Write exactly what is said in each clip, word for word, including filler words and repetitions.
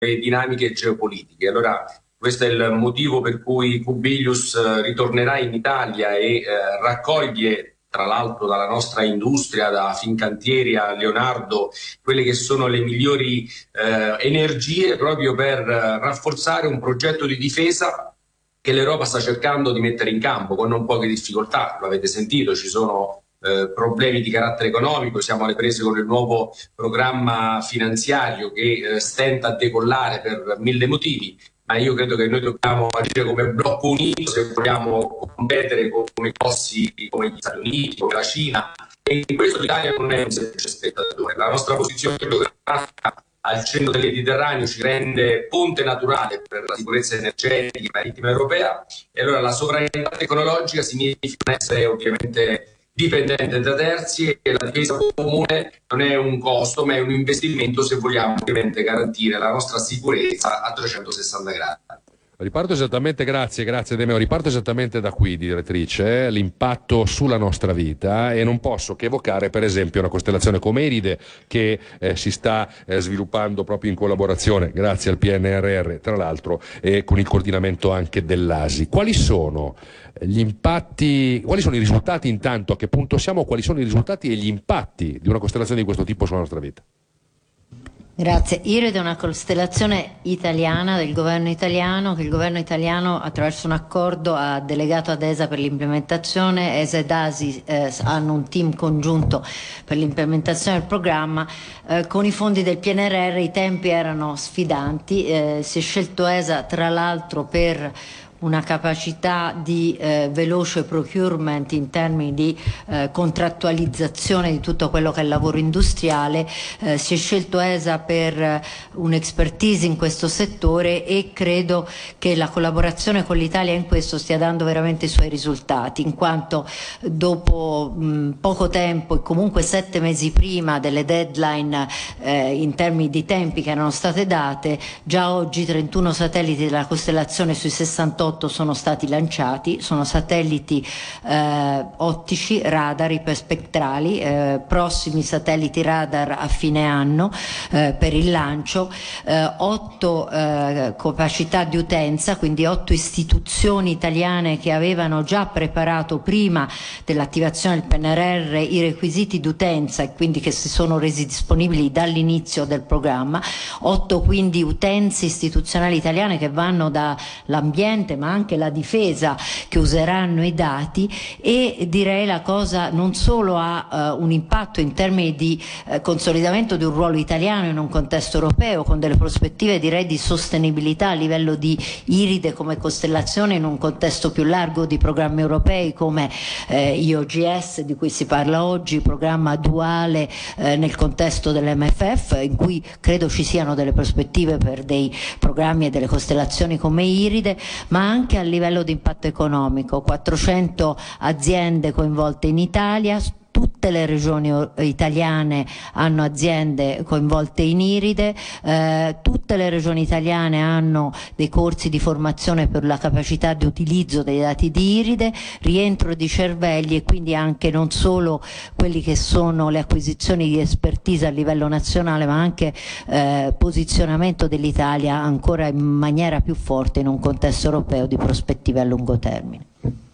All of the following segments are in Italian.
le dinamiche geopolitiche. Allora, questo è il motivo per cui Kubilius eh, ritornerà in Italia e eh, raccoglie, tra l'altro dalla nostra industria, da Fincantieri a Leonardo, quelle che sono le migliori eh, energie proprio per eh, rafforzare un progetto di difesa che l'Europa sta cercando di mettere in campo con non poche difficoltà. Lo avete sentito, ci sono eh, problemi di carattere economico, siamo alle prese con il nuovo programma finanziario che eh, stenta a decollare per mille motivi, ma io credo che noi dobbiamo agire come blocco unito se vogliamo competere come i colossi come gli Stati Uniti, come la Cina, e in questo l'Italia non è un semplice spettatore. La nostra posizione geografica al centro del Mediterraneo ci rende ponte naturale per la sicurezza energetica e marittima europea, e allora la sovranità tecnologica significa non essere ovviamente dipendente da terzi, e la difesa comune non è un costo ma è un investimento se vogliamo ovviamente garantire la nostra sicurezza a trecentosessanta gradi. Riparto esattamente, grazie, grazie Demeo, riparto esattamente da qui, direttrice, eh, l'impatto sulla nostra vita, e non posso che evocare per esempio una costellazione come Iride che eh, si sta eh, sviluppando proprio in collaborazione, grazie al P N R R, tra l'altro, e con il coordinamento anche dell'A S I. Quali sono gli impatti, quali sono i risultati intanto, a che punto siamo, quali sono i risultati e gli impatti di una costellazione di questo tipo sulla nostra vita? Grazie. Iride è una costellazione italiana, del governo italiano, che il governo italiano attraverso un accordo ha delegato ad E S A per l'implementazione. E S A ed A S I eh, hanno un team congiunto per l'implementazione del programma. Eh, con i fondi del P N R R i tempi erano sfidanti, eh, si è scelto E S A tra l'altro per una capacità di eh, veloce procurement in termini di eh, contrattualizzazione di tutto quello che è il lavoro industriale. Eh, si è scelto E S A per eh, un'expertise in questo settore, e credo che la collaborazione con l'Italia in questo stia dando veramente i suoi risultati, in quanto dopo mh, poco tempo e comunque sette mesi prima delle deadline eh, in termini di tempi che erano state date, già oggi trentuno satelliti della costellazione sui sessantotto sono stati lanciati. Sono satelliti eh, ottici, radar, iperspettrali, eh, prossimi satelliti radar a fine anno eh, per il lancio, eh, otto eh, capacità di utenza, quindi otto istituzioni italiane che avevano già preparato prima dell'attivazione del P N R R i requisiti d'utenza e quindi che si sono resi disponibili dall'inizio del programma, otto quindi utenze istituzionali italiane che vanno dall'ambiente ma anche la difesa, che useranno i dati. E direi la cosa non solo ha uh, un impatto in termini di uh, consolidamento di un ruolo italiano in un contesto europeo, con delle prospettive direi di sostenibilità a livello di Iride come costellazione in un contesto più largo di programmi europei come eh, I O G S di cui si parla oggi, programma duale eh, nel contesto dell'M F F, in cui credo ci siano delle prospettive per dei programmi e delle costellazioni come Iride, ma anche a livello di impatto economico. quattrocento aziende coinvolte in Italia, tutte le regioni italiane hanno aziende coinvolte in Iride, eh, tutte le regioni italiane hanno dei corsi di formazione per la capacità di utilizzo dei dati di Iride, rientro di cervelli, e quindi anche non solo quelli che sono le acquisizioni di expertise a livello nazionale, ma anche eh, posizionamento dell'Italia ancora in maniera più forte in un contesto europeo di prospettive a lungo termine.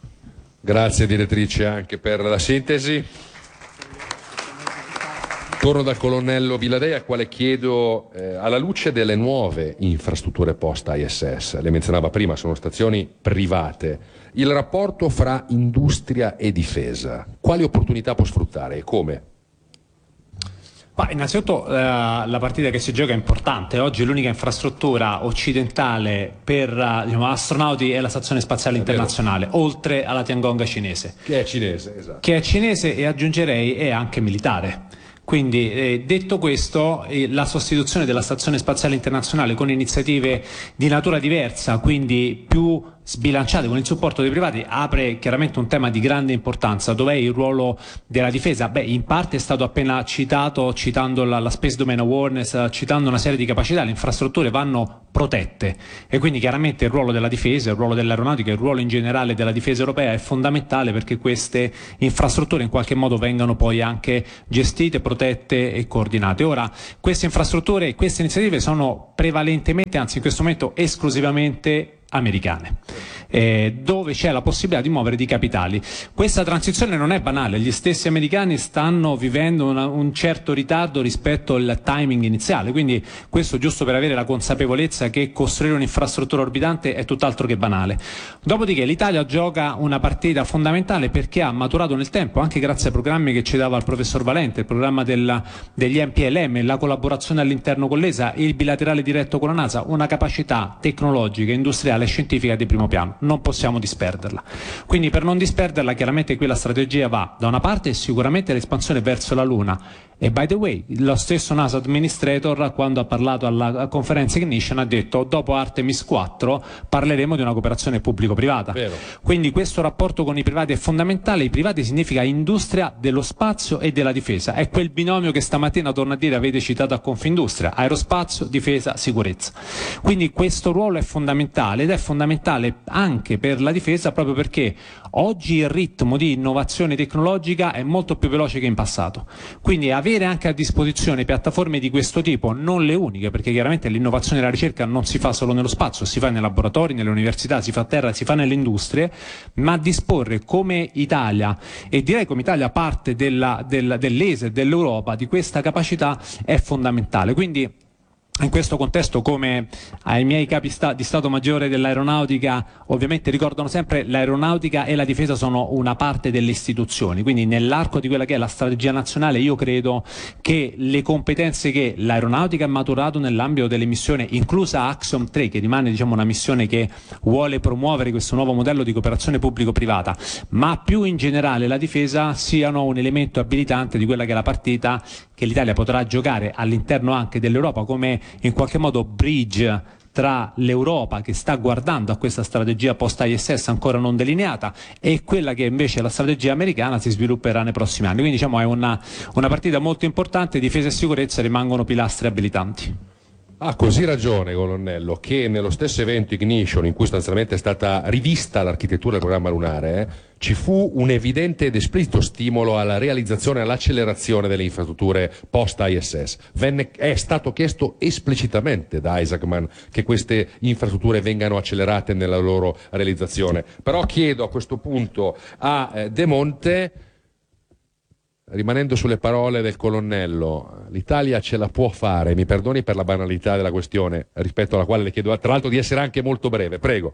Grazie direttrice anche per la sintesi. Torno dal colonnello Villadei, al quale chiedo, eh, alla luce delle nuove infrastrutture post I S S, le menzionava prima, sono stazioni private, il rapporto fra industria e difesa, quali opportunità può sfruttare e come? Ma innanzitutto eh, la partita che si gioca è importante. Oggi l'unica infrastruttura occidentale per uh, diciamo, astronauti è la Stazione Spaziale Internazionale, oltre alla Tiangong cinese. Che è cinese, esatto. Che è cinese e aggiungerei è anche militare. Quindi eh, detto questo, eh, la sostituzione della Stazione Spaziale Internazionale con iniziative di natura diversa, quindi più sbilanciate con il supporto dei privati, apre chiaramente un tema di grande importanza. Dov'è il ruolo della difesa? Beh, in parte è stato appena citato, citando la, la Space Domain Awareness, citando una serie di capacità. Le infrastrutture vanno protette, e quindi chiaramente il ruolo della difesa, il ruolo dell'aeronautica, il ruolo in generale della difesa europea è fondamentale perché queste infrastrutture in qualche modo vengano poi anche gestite, protette e coordinate. Ora, queste infrastrutture e queste iniziative sono prevalentemente, anzi in questo momento esclusivamente americane, eh, dove c'è la possibilità di muovere di capitali. Questa transizione non è banale, gli stessi americani stanno vivendo una, un certo ritardo rispetto al timing iniziale, quindi questo giusto per avere la consapevolezza che costruire un'infrastruttura orbitante è tutt'altro che banale. Dopodiché l'Italia gioca una partita fondamentale perché ha maturato nel tempo, anche grazie ai programmi che ci dava il professor Valente, il programma della, degli N P L M, la collaborazione all'interno con l'E S A e il bilaterale diretto con la NASA, una capacità tecnologica, industriale e scientifica di primo piano. Non possiamo disperderla. Quindi per non disperderla, chiaramente qui la strategia va da una parte sicuramente l'espansione verso la Luna, e by the way lo stesso NASA Administrator, quando ha parlato alla conferenza Ignition, ha detto dopo Artemis quattro parleremo di una cooperazione pubblico-privata. Vero. Quindi questo rapporto con i privati è fondamentale. I privati significa industria dello spazio e della difesa, è quel binomio che stamattina, torno a dire, avete citato a Confindustria: aerospazio, difesa, sicurezza. Quindi questo ruolo è fondamentale, ed è fondamentale anche per la difesa proprio perché oggi il ritmo di innovazione tecnologica è molto più veloce che in passato, quindi avere anche a disposizione piattaforme di questo tipo, non le uniche, perché chiaramente l'innovazione e la ricerca non si fa solo nello spazio, si fa nei laboratori, nelle università, si fa a terra, si fa nelle industrie, ma disporre come Italia, e direi come Italia parte della, della, dell'E S A e dell'Europa, di questa capacità è fondamentale. Quindi in questo contesto, come ai miei capi sta- di Stato Maggiore dell'aeronautica ovviamente ricordano sempre, l'aeronautica e la difesa sono una parte delle istituzioni, quindi nell'arco di quella che è la strategia nazionale io credo che le competenze che l'aeronautica ha maturato nell'ambito delle missioni, inclusa Axiom tre, che rimane diciamo una missione che vuole promuovere questo nuovo modello di cooperazione pubblico-privata, ma più in generale la difesa, siano un elemento abilitante di quella che è la partita che l'Italia potrà giocare all'interno anche dell'Europa, come in qualche modo bridge tra l'Europa, che sta guardando a questa strategia post-I S S ancora non delineata, e quella che invece è la strategia americana si svilupperà nei prossimi anni. Quindi diciamo è una, una partita molto importante. Difesa e sicurezza rimangono pilastri abilitanti. Ha così ragione, colonnello, che nello stesso evento Ignition, in cui sostanzialmente è stata rivista l'architettura del programma lunare, eh, ci fu un evidente ed esplicito stimolo alla realizzazione e all'accelerazione delle infrastrutture post-I S S. Venne, è stato chiesto esplicitamente da Isaacman che queste infrastrutture vengano accelerate nella loro realizzazione. Però chiedo a questo punto a eh, De Monte, rimanendo sulle parole del colonnello, l'Italia ce la può fare, mi perdoni per la banalità della questione, rispetto alla quale le chiedo tra l'altro di essere anche molto breve, prego.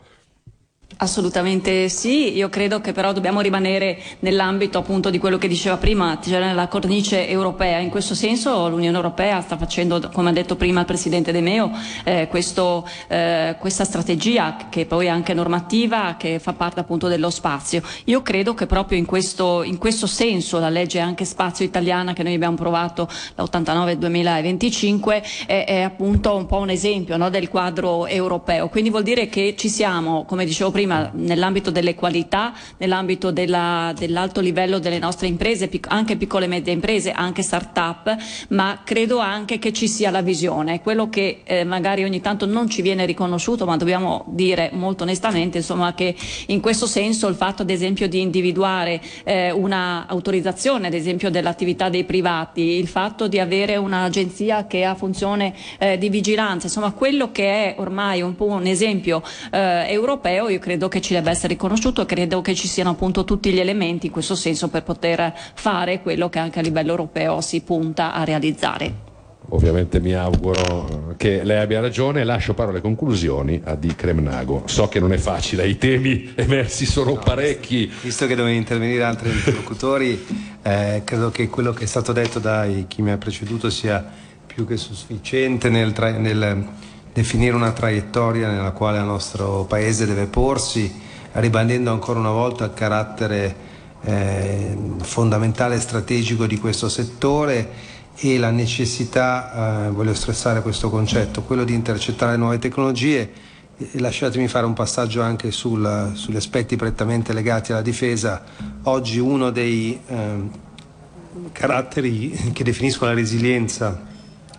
Assolutamente sì, io credo che però dobbiamo rimanere nell'ambito appunto di quello che diceva prima, cioè nella cornice europea. In questo senso l'Unione Europea sta facendo, come ha detto prima il Presidente De Meo, eh, questo, eh, questa strategia che poi è anche normativa, che fa parte appunto dello spazio. Io credo che proprio in questo, in questo senso la legge anche spazio italiana che noi abbiamo approvato, la ottantanove duemilaventicinque, è, è appunto un po' un esempio, no, del quadro europeo. Quindi vuol dire che ci siamo, come dicevo prima, nell'ambito delle qualità, nell'ambito della, dell'alto livello delle nostre imprese, pic- anche piccole e medie imprese, anche start-up, ma credo anche che ci sia la visione, quello che eh, magari ogni tanto non ci viene riconosciuto, ma dobbiamo dire molto onestamente, insomma, che in questo senso il fatto ad esempio di individuare eh, una autorizzazione ad esempio dell'attività dei privati, il fatto di avere un'agenzia che ha funzione eh, di vigilanza, insomma quello che è ormai un po' un esempio eh, europeo, io credo che ci debba essere riconosciuto, e credo che ci siano appunto tutti gli elementi in questo senso per poter fare quello che anche a livello europeo si punta a realizzare. Ovviamente mi auguro che lei abbia ragione. Lascio parole e conclusioni a Di Cremnago. So che non è facile, i temi emersi sono no, parecchi. Visto che devono intervenire altri interlocutori, eh, credo che quello che è stato detto da chi mi ha preceduto sia più che sufficiente nel, tra- nel definire una traiettoria nella quale il nostro Paese deve porsi, ribadendo ancora una volta il carattere eh, fondamentale e strategico di questo settore e la necessità, eh, voglio stressare questo concetto, quello di intercettare nuove tecnologie. E lasciatemi fare un passaggio anche sul, sugli aspetti prettamente legati alla difesa. Oggi uno dei eh, caratteri che definiscono la resilienza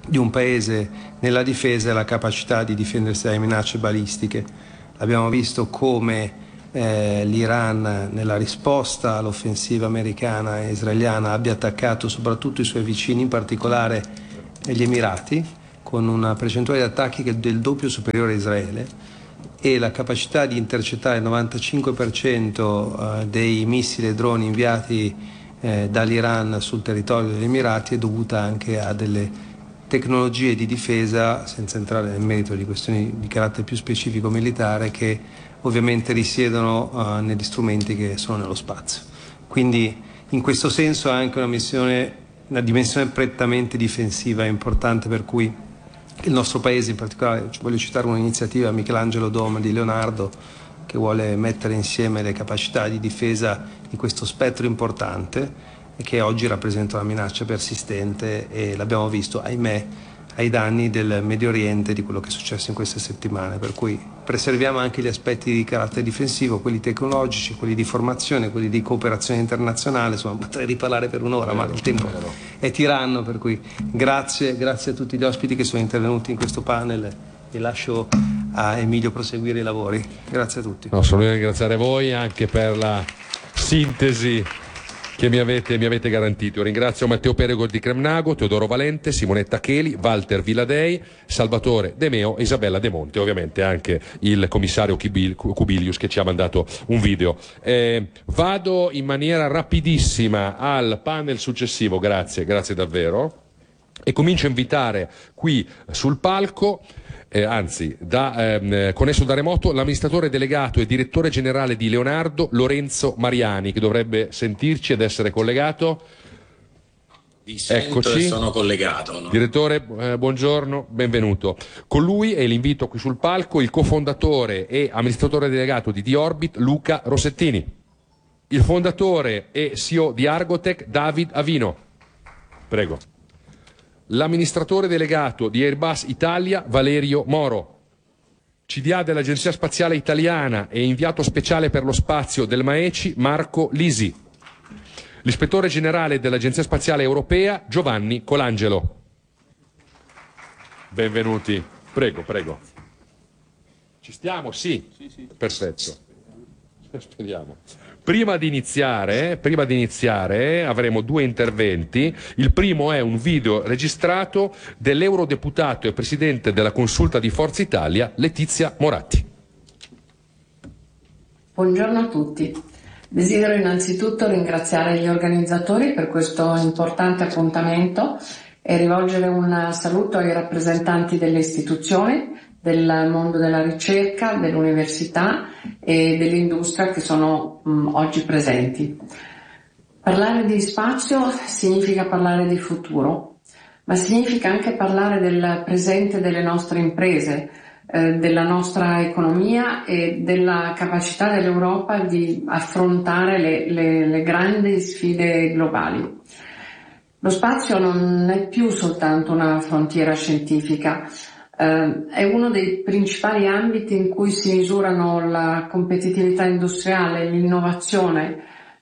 di un paese nella difesa è la capacità di difendersi dalle minacce balistiche. Abbiamo visto come eh, l'Iran, nella risposta all'offensiva americana e israeliana, abbia attaccato soprattutto i suoi vicini, in particolare gli Emirati, con una percentuale di attacchi che è del doppio superiore a Israele, e la capacità di intercettare il novantacinque per cento dei missili e droni inviati eh, dall'Iran sul territorio degli Emirati è dovuta anche a delle tecnologie di difesa, senza entrare nel merito di questioni di carattere più specifico militare, che ovviamente risiedono uh, negli strumenti che sono nello spazio. Quindi in questo senso è anche una missione, una dimensione prettamente difensiva importante, per cui il nostro paese, in particolare voglio citare un'iniziativa Michelangelo Dome di Leonardo, che vuole mettere insieme le capacità di difesa di questo spettro importante e che oggi rappresenta una minaccia persistente, e l'abbiamo visto, ahimè, ai danni del Medio Oriente, di quello che è successo in queste settimane, per cui preserviamo anche gli aspetti di carattere difensivo, quelli tecnologici, quelli di formazione, quelli di cooperazione internazionale. Insomma, potrei riparlare per un'ora, ma il tempo è tiranno, per cui grazie, grazie a tutti gli ospiti che sono intervenuti in questo panel, e lascio a Emilio proseguire i lavori. Grazie a tutti. No, solo ringraziare voi anche per la sintesi che mi avete, mi avete garantito. Ringrazio Matteo Perego di Cremnago, Teodoro Valente, Simonetta Cheli, Walter Villadei, Salvatore De Meo e Isabella De Monte, ovviamente anche il commissario Kubilius che ci ha mandato un video. Eh, vado in maniera rapidissima al panel successivo, grazie, grazie davvero, e comincio a invitare qui sul palco Eh, anzi, da, ehm, connesso da remoto, l'amministratore delegato e direttore generale di Leonardo, Lorenzo Mariani, che dovrebbe sentirci ed essere collegato. Vi sento. Eccoci. E sono collegato. No? Direttore, eh, buongiorno, benvenuto. Con lui, e l'invito qui sul palco, il cofondatore e amministratore delegato di D-Orbit, Luca Rossettini. Il fondatore e C E O di Argotec, David Avino. Prego. L'amministratore delegato di Airbus Italia, Valerio Moro. C D A dell'Agenzia Spaziale Italiana e inviato speciale per lo spazio del MAECI, Marco Lisi. L'ispettore generale dell'Agenzia Spaziale Europea, Giovanni Colangelo. Benvenuti. Prego, prego. Ci stiamo? Sì? Sì, sì. Perfetto. Speriamo. Prima di iniziare, prima di iniziare avremo due interventi. Il primo è un video registrato dell'eurodeputato e presidente della consulta di Forza Italia, Letizia Moratti. Buongiorno a tutti. Desidero innanzitutto ringraziare gli organizzatori per questo importante appuntamento e rivolgere un saluto ai rappresentanti delle istituzioni, del mondo della ricerca, dell'università e dell'industria che sono mh, oggi presenti. Parlare di spazio significa parlare di futuro, ma significa anche parlare del presente delle nostre imprese, eh, della nostra economia e della capacità dell'Europa di affrontare le, le, le grandi sfide globali. Lo spazio non è più soltanto una frontiera scientifica, Uh, è uno dei principali ambiti in cui si misurano la competitività industriale, l'innovazione,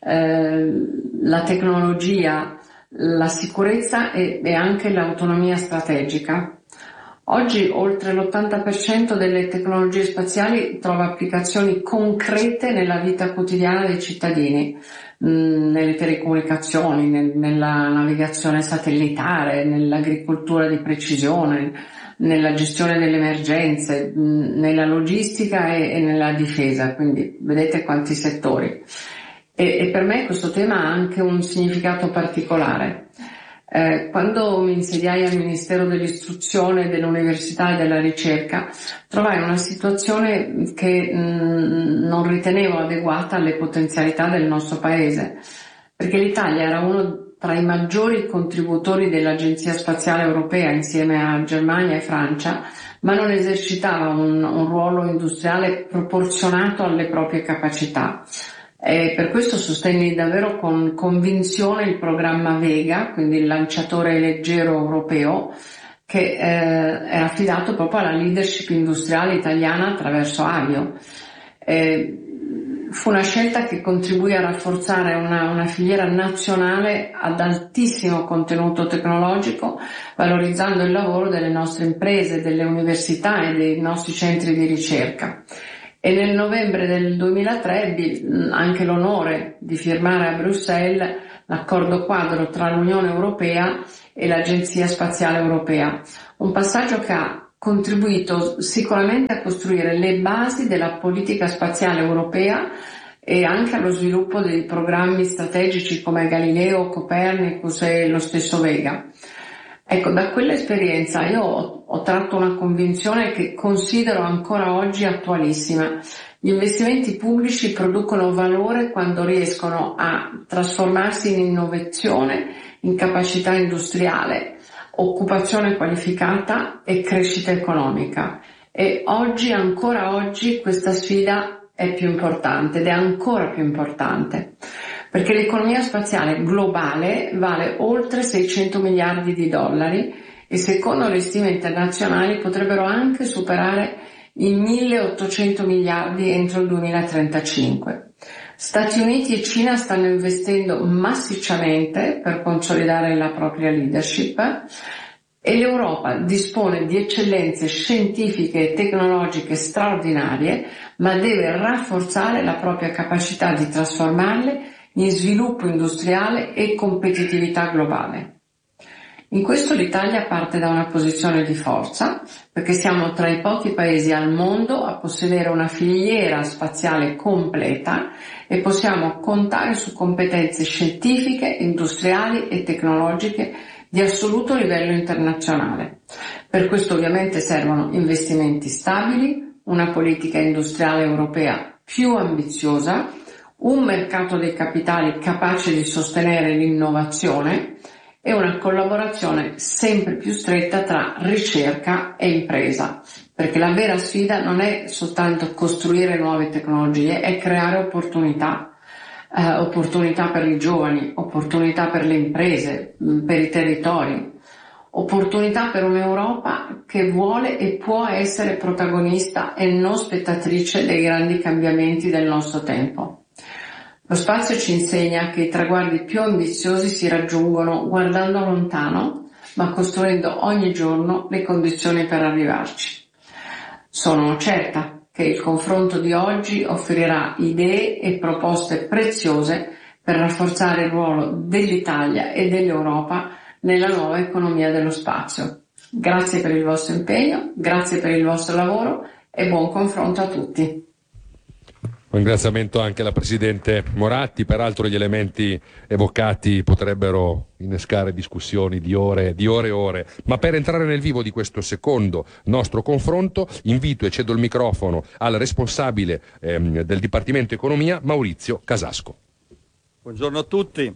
uh, la tecnologia, la sicurezza e, e anche l'autonomia strategica. Oggi oltre l'ottanta per cento delle tecnologie spaziali trova applicazioni concrete nella vita quotidiana dei cittadini, mh, nelle telecomunicazioni, nel, nella navigazione satellitare, nell'agricoltura di precisione, nella gestione delle emergenze, nella logistica e, e nella difesa, quindi vedete quanti settori. E, e per me questo tema ha anche un significato particolare. Eh, quando mi insediai al Ministero dell'Istruzione, dell'Università e della Ricerca, trovai una situazione che mh, non ritenevo adeguata alle potenzialità del nostro Paese, perché l'Italia era uno tra i maggiori contributori dell'Agenzia Spaziale Europea insieme a Germania e Francia, ma non esercitava un, un ruolo industriale proporzionato alle proprie capacità. E per questo sostenni davvero con convinzione il programma Vega, quindi il lanciatore leggero europeo, che eh, è affidato proprio alla leadership industriale italiana attraverso Avio. Eh, Fu una scelta che contribuì a rafforzare una, una filiera nazionale ad altissimo contenuto tecnologico, valorizzando il lavoro delle nostre imprese, delle università e dei nostri centri di ricerca. E nel novembre del duemilatré ebbi anche l'onore di firmare a Bruxelles l'accordo quadro tra l'Unione Europea e l'Agenzia Spaziale Europea, un passaggio che ha contribuito sicuramente a costruire le basi della politica spaziale europea e anche allo sviluppo dei programmi strategici come Galileo, Copernicus e lo stesso Vega. Ecco, da quell'esperienza io ho, ho tratto una convinzione che considero ancora oggi attualissima. Gli investimenti pubblici producono valore quando riescono a trasformarsi in innovazione, in capacità industriale, occupazione qualificata e crescita economica. E oggi, ancora oggi, questa sfida è più importante ed è ancora più importante, perché l'economia spaziale globale vale oltre seicento miliardi di dollari e secondo le stime internazionali potrebbero anche superare i milleottocento miliardi entro il duemilatrentacinque. Stati Uniti e Cina stanno investendo massicciamente per consolidare la propria leadership e l'Europa dispone di eccellenze scientifiche e tecnologiche straordinarie, ma deve rafforzare la propria capacità di trasformarle in sviluppo industriale e competitività globale. In questo l'Italia parte da una posizione di forza, perché siamo tra i pochi paesi al mondo a possedere una filiera spaziale completa e possiamo contare su competenze scientifiche, industriali e tecnologiche di assoluto livello internazionale. Per questo ovviamente servono investimenti stabili, una politica industriale europea più ambiziosa, un mercato dei capitali capace di sostenere l'innovazione e una collaborazione sempre più stretta tra ricerca e impresa, perché la vera sfida non è soltanto costruire nuove tecnologie, è creare opportunità, eh, opportunità per i giovani, opportunità per le imprese, per i territori, opportunità per un'Europa che vuole e può essere protagonista e non spettatrice dei grandi cambiamenti del nostro tempo. Lo spazio ci insegna che i traguardi più ambiziosi si raggiungono guardando lontano, ma costruendo ogni giorno le condizioni per arrivarci. Sono certa che il confronto di oggi offrirà idee e proposte preziose per rafforzare il ruolo dell'Italia e dell'Europa nella nuova economia dello spazio. Grazie per il vostro impegno, grazie per il vostro lavoro e buon confronto a tutti. Un ringraziamento anche alla Presidente Moratti, peraltro gli elementi evocati potrebbero innescare discussioni di ore, di ore e ore, ma per entrare nel vivo di questo secondo nostro confronto invito e cedo il microfono al responsabile ehm, del Dipartimento Economia, Maurizio Casasco. Buongiorno a tutti,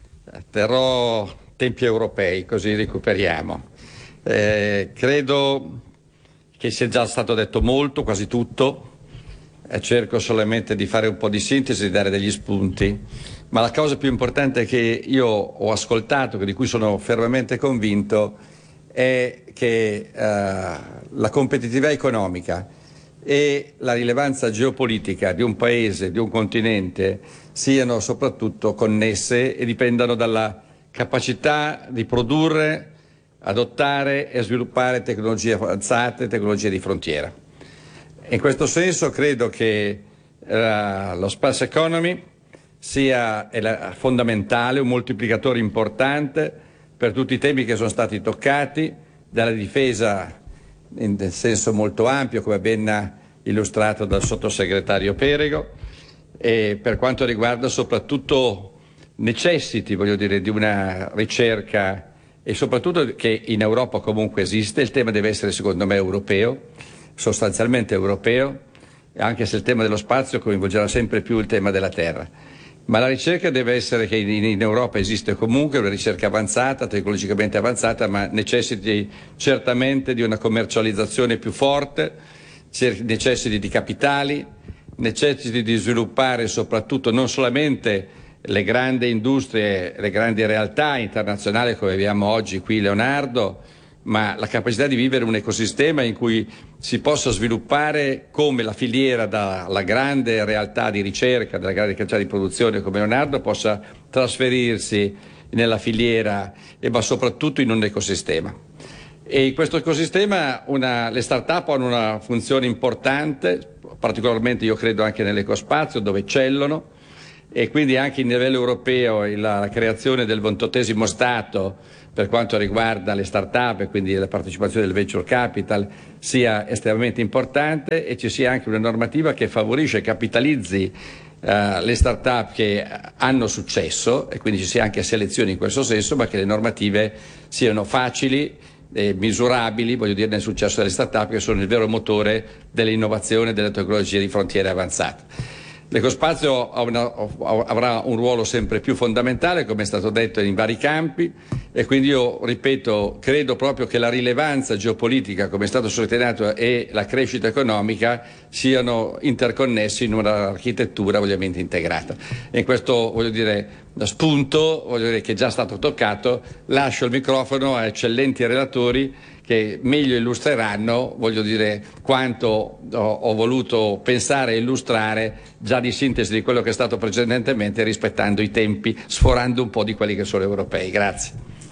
terrò tempi europei così recuperiamo. Eh, credo che sia già stato detto molto, quasi tutto. Cerco solamente di fare un po' di sintesi, di dare degli spunti, ma la cosa più importante che io ho ascoltato, di cui sono fermamente convinto, è che uh, la competitività economica e la rilevanza geopolitica di un paese, di un continente, siano soprattutto connesse e dipendano dalla capacità di produrre, adottare e sviluppare tecnologie avanzate, tecnologie di frontiera. In questo senso credo che uh, lo space economy sia è la, fondamentale, un moltiplicatore importante per tutti i temi che sono stati toccati, dalla difesa in senso molto ampio, come ben illustrato dal sottosegretario Perego, e per quanto riguarda soprattutto necessiti, voglio dire, di una ricerca e soprattutto che in Europa comunque esiste. Il tema deve essere secondo me europeo, sostanzialmente europeo, anche se il tema dello spazio coinvolgerà sempre più il tema della terra. Ma la ricerca deve essere che in, in Europa esiste comunque una ricerca avanzata, tecnologicamente avanzata, ma necessiti certamente di una commercializzazione più forte, necessiti di capitali, necessiti di sviluppare soprattutto non solamente le grandi industrie, le grandi realtà internazionali come abbiamo oggi qui Leonardo, ma la capacità di vivere un ecosistema in cui si possa sviluppare come la filiera dalla grande realtà di ricerca, dalla grande capacità di produzione come Leonardo, possa trasferirsi nella filiera e ma soprattutto in un ecosistema. E in questo ecosistema una, le start-up hanno una funzione importante, particolarmente io credo anche nell'ecospazio, dove eccellono, e quindi anche a livello europeo la, la creazione del ventottesimo Stato per quanto riguarda le start-up e quindi la partecipazione del venture capital sia estremamente importante, e ci sia anche una normativa che favorisce e capitalizzi uh, le start-up che hanno successo, e quindi ci sia anche selezione in questo senso, ma che le normative siano facili e misurabili, voglio dire, nel successo delle start-up, che sono il vero motore dell'innovazione e delle tecnologie di frontiera avanzate. L'ecospazio avrà un ruolo sempre più fondamentale, come è stato detto, in vari campi, e quindi io ripeto, credo proprio che la rilevanza geopolitica, come è stato sottolineato, e la crescita economica siano interconnessi in un'architettura ovviamente integrata. E in questo, voglio dire, spunto, voglio dire, che è già stato toccato, lascio il microfono a eccellenti relatori che meglio illustreranno, voglio dire, quanto ho, ho voluto pensare e illustrare già di sintesi di quello che è stato precedentemente, rispettando i tempi, sforando un po' di quelli che sono europei. Grazie.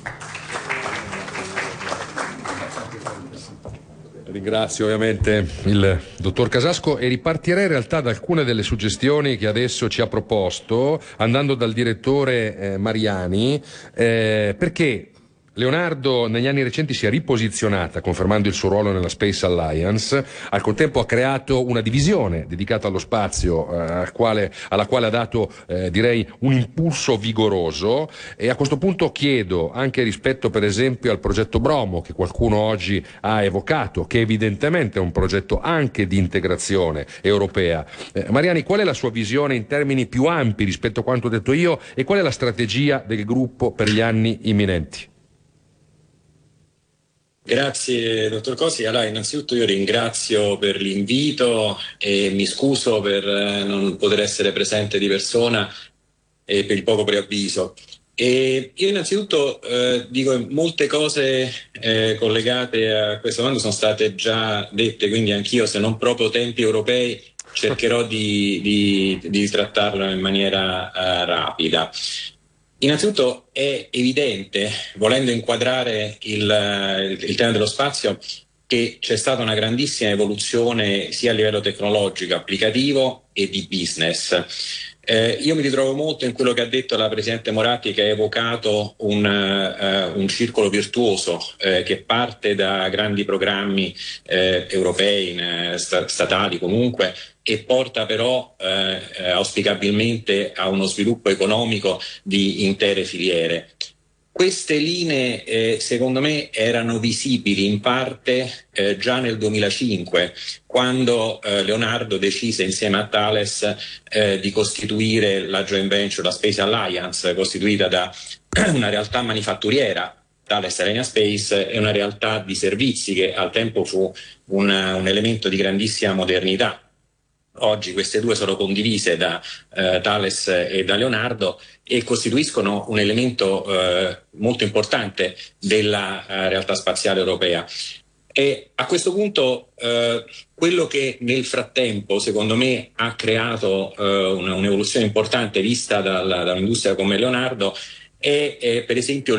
Ringrazio ovviamente il dottor Casasco e ripartirei in realtà da alcune delle suggestioni che adesso ci ha proposto, andando dal direttore eh, Mariani, eh, perché Leonardo negli anni recenti si è riposizionata, confermando il suo ruolo nella Space Alliance. Al contempo ha creato una divisione dedicata allo spazio, eh, al quale, alla quale ha dato eh, direi un impulso vigoroso, e a questo punto chiedo, anche rispetto per esempio al progetto Bromo che qualcuno oggi ha evocato, che evidentemente è un progetto anche di integrazione europea, eh, Mariani, qual è la sua visione in termini più ampi rispetto a quanto ho detto io, e qual è la strategia del gruppo per gli anni imminenti? Grazie dottor Cosi. Allora, innanzitutto io ringrazio per l'invito e mi scuso per non poter essere presente di persona e per il poco preavviso. E io innanzitutto eh, dico molte cose eh, collegate a questo momento sono state già dette, quindi anch'io, se non proprio tempi europei, cercherò di, di, di trattarlo in maniera uh, rapida. Innanzitutto è evidente, volendo inquadrare il, il, il tema dello spazio, che c'è stata una grandissima evoluzione sia a livello tecnologico, applicativo e di business. Eh, io mi ritrovo molto in quello che ha detto la Presidente Moratti, che ha evocato un, uh, un circolo virtuoso eh, che parte da grandi programmi eh, europei, eh, sta- statali comunque, e porta però eh, auspicabilmente a uno sviluppo economico di intere filiere. Queste linee eh, secondo me erano visibili in parte eh, già nel duemilacinque, quando eh, Leonardo decise insieme a Thales eh, di costituire la joint venture, la Space Alliance, costituita da una realtà manifatturiera, Thales Alenia Space, e una realtà di servizi che al tempo fu un, un elemento di grandissima modernità. Oggi queste due sono condivise da eh, Thales e da Leonardo e costituiscono un elemento eh, molto importante della eh, realtà spaziale europea. E a questo punto eh, quello che nel frattempo secondo me ha creato eh, una, un'evoluzione importante vista dalla, da un'industria come Leonardo è, è per esempio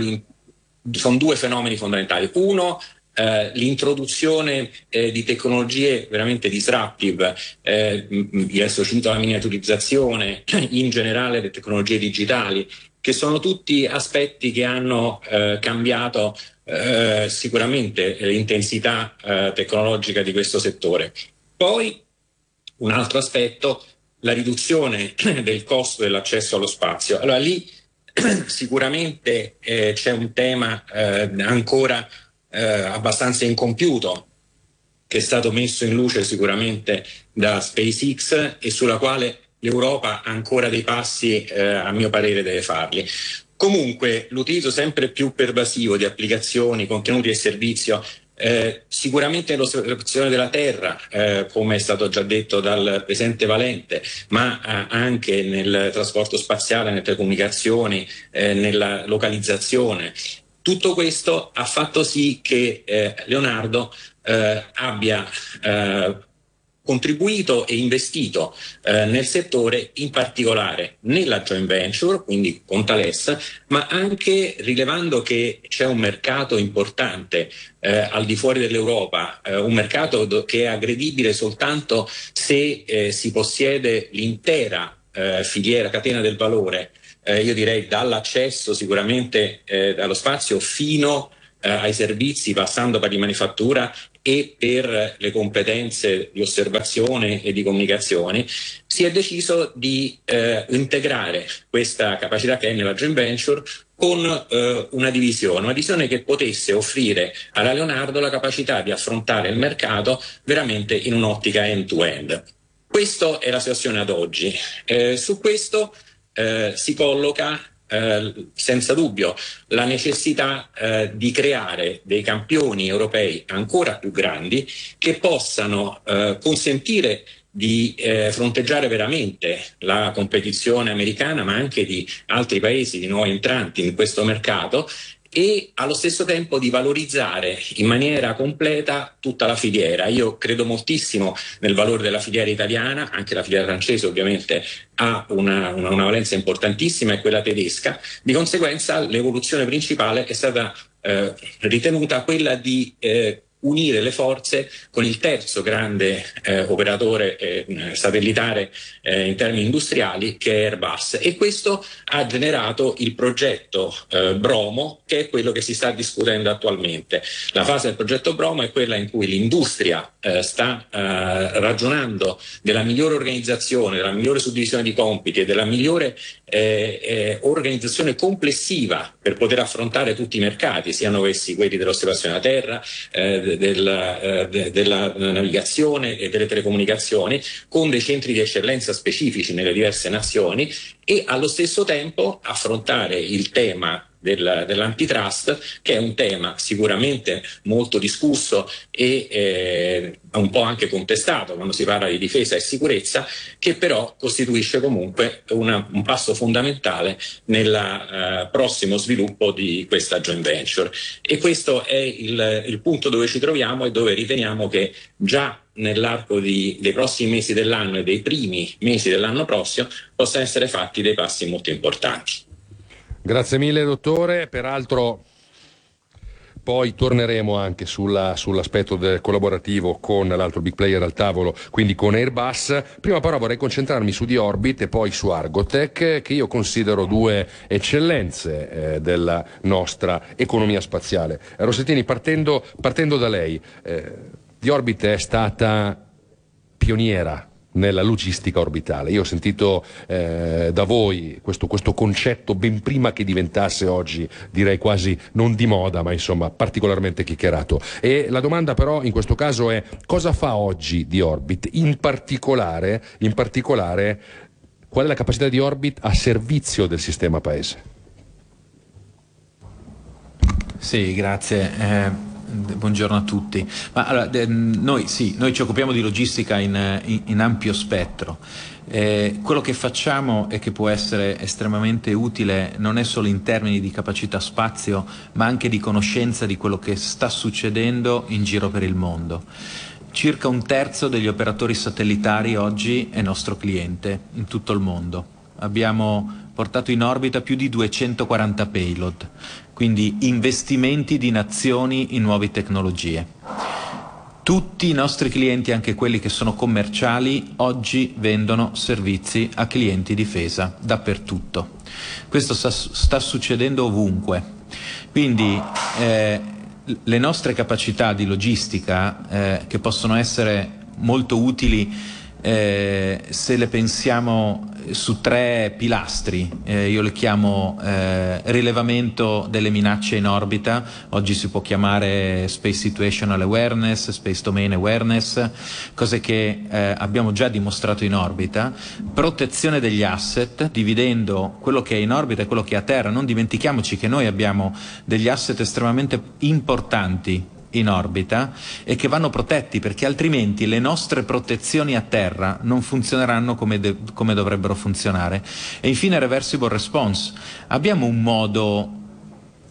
sono due fenomeni fondamentali. Uno, Uh, l'introduzione eh, di tecnologie veramente disruptive, eh, adesso cito la miniaturizzazione, in generale le tecnologie digitali, che sono tutti aspetti che hanno eh, cambiato eh, sicuramente l'intensità eh, tecnologica di questo settore. Poi un altro aspetto, la riduzione del costo dell'accesso allo spazio. Allora lì sicuramente eh, c'è un tema eh, ancora Eh, abbastanza incompiuto, che è stato messo in luce sicuramente da SpaceX e sulla quale l'Europa ha ancora dei passi, eh, a mio parere, deve farli. Comunque l'utilizzo sempre più pervasivo di applicazioni, contenuti e servizio, eh, sicuramente nell'osservazione della Terra, eh, come è stato già detto dal Presidente Valente, ma eh, anche nel trasporto spaziale, nelle telecomunicazioni, eh, nella localizzazione. Tutto questo ha fatto sì che eh, Leonardo eh, abbia eh, contribuito e investito eh, nel settore, in particolare nella joint venture, quindi con Thales, ma anche rilevando che c'è un mercato importante eh, al di fuori dell'Europa, eh, un mercato do- che è aggredibile soltanto se eh, si possiede l'intera eh, filiera, catena del valore, eh, io direi dall'accesso sicuramente eh, dallo spazio fino eh, ai servizi, passando per la manifattura e per le competenze di osservazione e di comunicazione, si è deciso di eh, integrare questa capacità che è nella joint venture con eh, una divisione, una divisione che potesse offrire alla Leonardo la capacità di affrontare il mercato veramente in un'ottica end-to-end. Questa è la situazione ad oggi. Eh, su questo eh, si colloca Eh, senza dubbio la necessità eh, di creare dei campioni europei ancora più grandi che possano eh, consentire di eh, fronteggiare veramente la competizione americana, ma anche di altri paesi, di nuovi entranti in questo mercato, e allo stesso tempo di valorizzare in maniera completa tutta la filiera. Io credo moltissimo nel valore della filiera italiana, anche la filiera francese ovviamente ha una, una, una valenza importantissima, e quella tedesca. Di conseguenza l'evoluzione principale è stata eh, ritenuta quella di eh, unire le forze con il terzo grande eh, operatore eh, satellitare eh, in termini industriali, che è Airbus, e questo ha generato il progetto eh, Bromo, che è quello che si sta discutendo attualmente. La fase del progetto Bromo è quella in cui l'industria eh, sta eh, ragionando della migliore organizzazione, della migliore suddivisione di compiti e della migliore eh, eh, organizzazione complessiva per poter affrontare tutti i mercati, siano essi quelli dell'osservazione della terra, eh, Della, eh, de, della navigazione e delle telecomunicazioni, con dei centri di eccellenza specifici nelle diverse nazioni, e allo stesso tempo affrontare il tema del, dell'antitrust, che è un tema sicuramente molto discusso e eh, un po' anche contestato quando si parla di difesa e sicurezza, che però costituisce comunque una, un passo fondamentale nel eh, prossimo sviluppo di questa joint venture. E questo è il, il punto dove ci troviamo e dove riteniamo che già nell'arco di, dei prossimi mesi dell'anno e dei primi mesi dell'anno prossimo possano essere fatti dei passi molto importanti. Grazie mille dottore, peraltro poi torneremo anche sulla, sull'aspetto del collaborativo con l'altro big player al tavolo, quindi con Airbus. Prima però vorrei concentrarmi su D-Orbit e poi su Argotec, che io considero due eccellenze eh, della nostra economia spaziale. Rossettini, partendo, partendo da lei, eh, D-Orbit è stata pioniera nella logistica orbitale. Io ho sentito eh, da voi questo, questo concetto ben prima che diventasse oggi, direi quasi non di moda, ma insomma particolarmente chiacchierato. E la domanda però in questo caso è: cosa fa oggi D-Orbit? In particolare, in particolare, qual è la capacità di Orbit a servizio del sistema paese? Sì, grazie. Eh... Buongiorno a tutti. Ma allora, eh, noi sì, noi ci occupiamo di logistica in, in, in ampio spettro. Eh, quello che facciamo e che può essere estremamente utile non è solo in termini di capacità spazio, ma anche di conoscenza di quello che sta succedendo in giro per il mondo. Circa un terzo degli operatori satellitari oggi è nostro cliente in tutto il mondo. Abbiamo portato in orbita più di duecentoquaranta payload, quindi investimenti di nazioni in nuove tecnologie. Tutti i nostri clienti, anche quelli che sono commerciali, oggi vendono servizi a clienti difesa dappertutto. Questo sta, sta succedendo ovunque. Quindi eh, le nostre capacità di logistica, eh, che possono essere molto utili eh, se le pensiamo su tre pilastri, eh, io le chiamo eh, rilevamento delle minacce in orbita, oggi si può chiamare Space Situational Awareness, Space Domain Awareness, cose che eh, abbiamo già dimostrato in orbita, protezione degli asset, dividendo quello che è in orbita e quello che è a terra. Non dimentichiamoci che noi abbiamo degli asset estremamente importanti in orbita e che vanno protetti, perché altrimenti le nostre protezioni a terra non funzioneranno come, de- come dovrebbero funzionare. E infine reversible response. Abbiamo un modo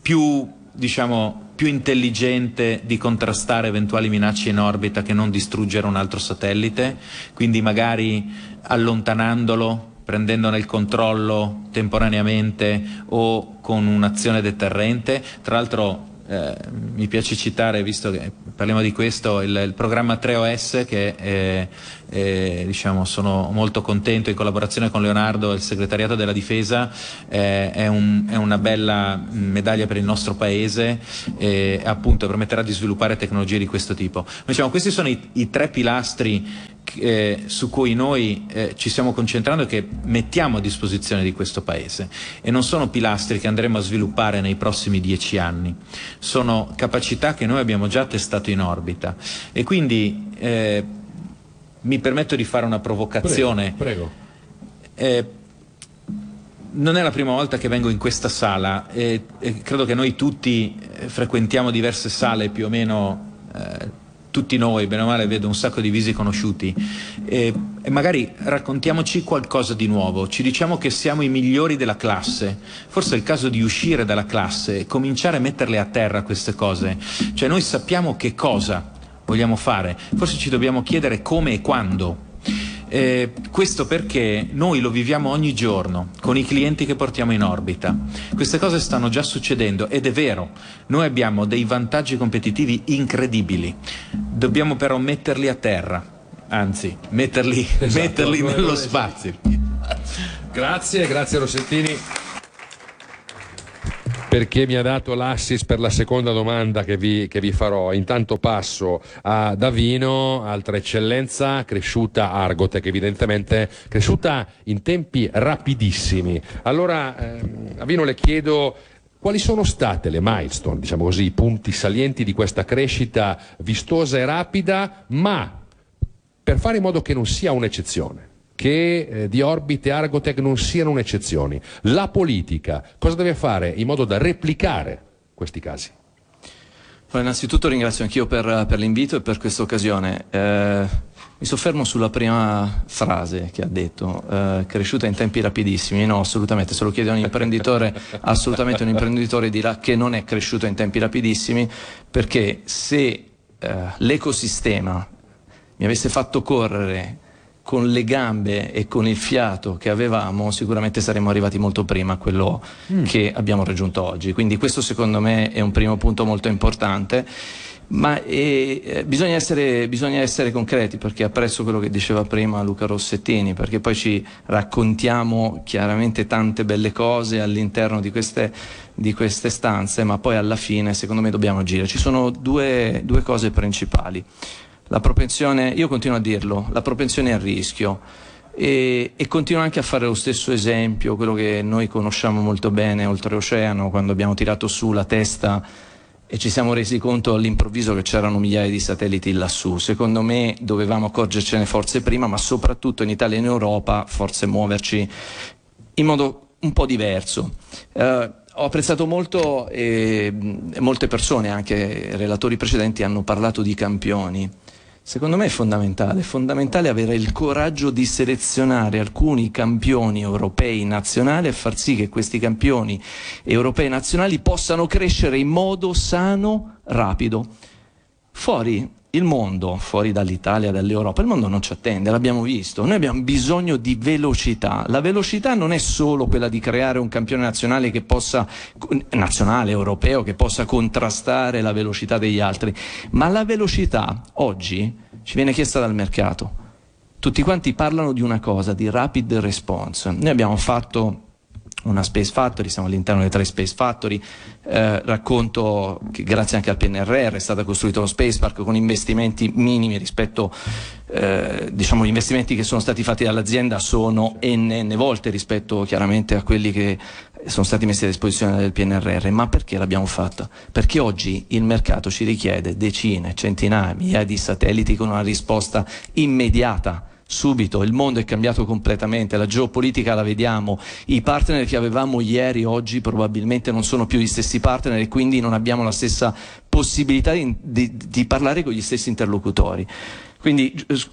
più, diciamo, più intelligente di contrastare eventuali minacce in orbita che non distruggere un altro satellite, quindi magari allontanandolo, prendendone il controllo temporaneamente o con un'azione deterrente. Tra l'altro eh, mi piace citare, visto che parliamo di questo, il, il programma tre O S che è, è, diciamo, sono molto contento, in collaborazione con Leonardo e il segretariato della difesa, eh, è, un, è una bella medaglia per il nostro paese e appunto permetterà di sviluppare tecnologie di questo tipo. Diciamo, questi sono i, i tre pilastri Eh, su cui noi eh, ci stiamo concentrando e che mettiamo a disposizione di questo Paese, e non sono pilastri che andremo a sviluppare nei prossimi dieci anni, sono capacità che noi abbiamo già testato in orbita. E quindi eh, mi permetto di fare una provocazione. Prego, prego. Eh, non è la prima volta che vengo in questa sala e, e credo che noi tutti eh, frequentiamo diverse sale più o meno, eh, tutti noi, bene o male, vedo un sacco di visi conosciuti, e, e magari raccontiamoci qualcosa di nuovo, ci diciamo che siamo i migliori della classe, forse è il caso di uscire dalla classe e cominciare a metterle a terra queste cose, cioè noi sappiamo che cosa vogliamo fare, forse ci dobbiamo chiedere come e quando. Eh, questo perché noi lo viviamo ogni giorno con i clienti che portiamo in orbita. Queste cose stanno già succedendo ed è vero, noi abbiamo dei vantaggi competitivi incredibili, dobbiamo però metterli a terra, anzi metterli, esatto, metterli nello spazio. Grazie, grazie Rossettini, perché mi ha dato l'assist per la seconda domanda che vi, che vi farò. Intanto passo a Davino, altra eccellenza, cresciuta a Argotec, evidentemente cresciuta in tempi rapidissimi. Allora, ehm, Davino, le chiedo quali sono state le milestone, diciamo così, i punti salienti di questa crescita vistosa e rapida, ma per fare in modo che non sia un'eccezione, che eh, di Orbit e Argotec non siano un'eccezione. La politica cosa deve fare in modo da replicare questi casi? Allora, innanzitutto ringrazio anch'io per, per l'invito e per questa occasione. Eh, mi soffermo sulla prima frase che ha detto, eh, cresciuta in tempi rapidissimi. No, assolutamente, se lo chiede a un imprenditore, assolutamente un imprenditore dirà che non è cresciuto in tempi rapidissimi, perché se eh, l'ecosistema mi avesse fatto correre con le gambe e con il fiato che avevamo, sicuramente saremmo arrivati molto prima a quello mm. che abbiamo raggiunto oggi. Quindi questo secondo me è un primo punto molto importante, ma è, bisogna, essere, bisogna essere concreti, perché apprezzo quello che diceva prima Luca Rossettini, perché poi ci raccontiamo chiaramente tante belle cose all'interno di queste, di queste stanze, ma poi alla fine secondo me dobbiamo agire. Ci sono due, due cose principali. La propensione, io continuo a dirlo, la propensione al rischio, e, e continuo anche a fare lo stesso esempio, quello che noi conosciamo molto bene oltreoceano, quando abbiamo tirato su la testa e ci siamo resi conto all'improvviso che c'erano migliaia di satelliti lassù. Secondo me dovevamo accorgercene forse prima, ma soprattutto in Italia e in Europa forse muoverci in modo un po' diverso. Uh, Ho apprezzato molto, e molte persone, anche relatori precedenti, hanno parlato di campioni. Secondo me è fondamentale, è fondamentale avere il coraggio di selezionare alcuni campioni europei nazionali e far sì che questi campioni europei nazionali possano crescere in modo sano, rapido. Fuori il mondo, fuori dall'Italia, dall'Europa, il mondo non ci attende, l'abbiamo visto. Noi abbiamo bisogno di velocità. La velocità non è solo quella di creare un campione nazionale che possa, nazionale, europeo, che possa contrastare la velocità degli altri, ma la velocità oggi ci viene chiesta dal mercato. Tutti quanti parlano di una cosa, di rapid response. Noi abbiamo fatto una Space Factory, siamo all'interno delle tre Space Factory, eh, racconto che grazie anche al P N R R è stato costruito lo Space Park con investimenti minimi rispetto, eh, diciamo gli investimenti che sono stati fatti dall'azienda sono n, n volte rispetto chiaramente a quelli che sono stati messi a disposizione del P N R R. Ma perché l'abbiamo fatta? Perché oggi il mercato ci richiede decine, centinaia, migliaia di satelliti con una risposta immediata. Subito, il mondo è cambiato completamente, la geopolitica la vediamo, i partner che avevamo ieri oggi probabilmente non sono più gli stessi partner e quindi non abbiamo la stessa possibilità di, di, di parlare con gli stessi interlocutori. Quindi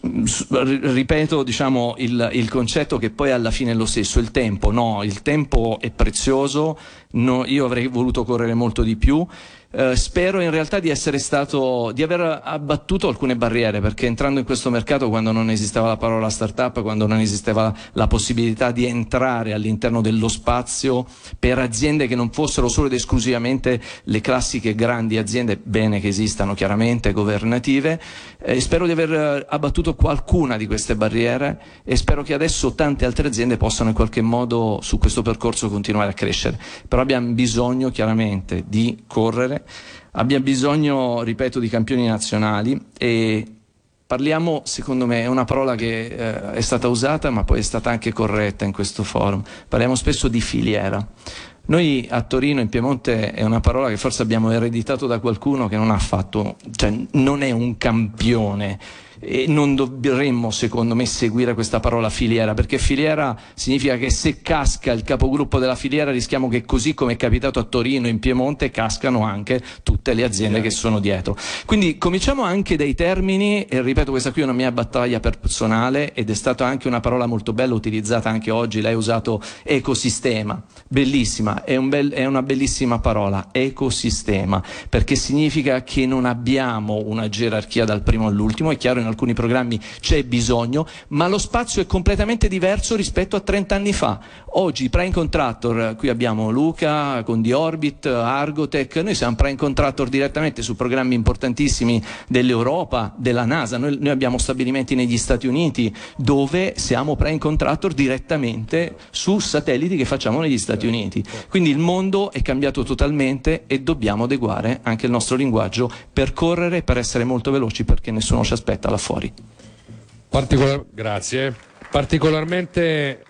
ripeto, diciamo, il, il concetto che poi alla fine è lo stesso, il tempo, no, il tempo è prezioso, no, io avrei voluto correre molto di più. Uh, spero in realtà di essere stato, di aver abbattuto alcune barriere, perché entrando in questo mercato, quando non esisteva la parola startup, quando non esisteva la possibilità di entrare all'interno dello spazio per aziende che non fossero solo ed esclusivamente le classiche grandi aziende, bene che esistano chiaramente, governative, eh, spero di aver abbattuto qualcuna di queste barriere e spero che adesso tante altre aziende possano in qualche modo su questo percorso continuare a crescere. Però abbiamo bisogno chiaramente di correre. Abbiamo bisogno, ripeto, di campioni nazionali e parliamo, secondo me, è una parola che eh, è stata usata ma poi è stata anche corretta in questo forum, parliamo spesso di filiera. Noi a Torino, in Piemonte, è una parola che forse abbiamo ereditato da qualcuno che non ha fatto, cioè non è un campione. E non dovremmo, secondo me, seguire questa parola filiera, perché filiera significa che se casca il capogruppo della filiera rischiamo che, così come è capitato a Torino, in Piemonte, cascano anche tutte le aziende che sono dietro. Quindi cominciamo anche dai termini, e ripeto, questa qui è una mia battaglia personale ed è stata anche una parola molto bella utilizzata anche oggi, lei ha usato ecosistema, bellissima, è, un bel, è una bellissima parola, ecosistema, perché significa che non abbiamo una gerarchia dal primo all'ultimo. È chiaro, in alcuni programmi c'è bisogno, ma lo spazio è completamente diverso rispetto a trenta anni fa. Oggi prime contractor, qui abbiamo Luca con The Orbit, Argotech, noi siamo prime contractor direttamente su programmi importantissimi dell'Europa, della NASA, noi, noi abbiamo stabilimenti negli Stati Uniti dove siamo prime contractor direttamente su satelliti che facciamo negli Stati Uniti. Quindi il mondo è cambiato totalmente e dobbiamo adeguare anche il nostro linguaggio per correre, per essere molto veloci, perché nessuno ci aspetta là fuori. Particolar- grazie. Particolarmente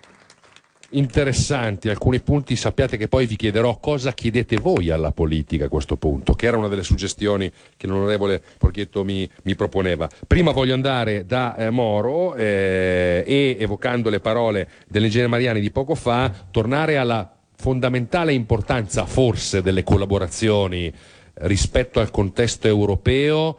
interessanti alcuni punti. Sappiate che poi vi chiederò cosa chiedete voi alla politica a questo punto, che era una delle suggestioni che l'onorevole Porchietto mi, mi proponeva. Prima voglio andare da eh, Moro eh, e, evocando le parole dell'ingegnere Mariani di poco fa, tornare alla fondamentale importanza forse delle collaborazioni rispetto al contesto europeo,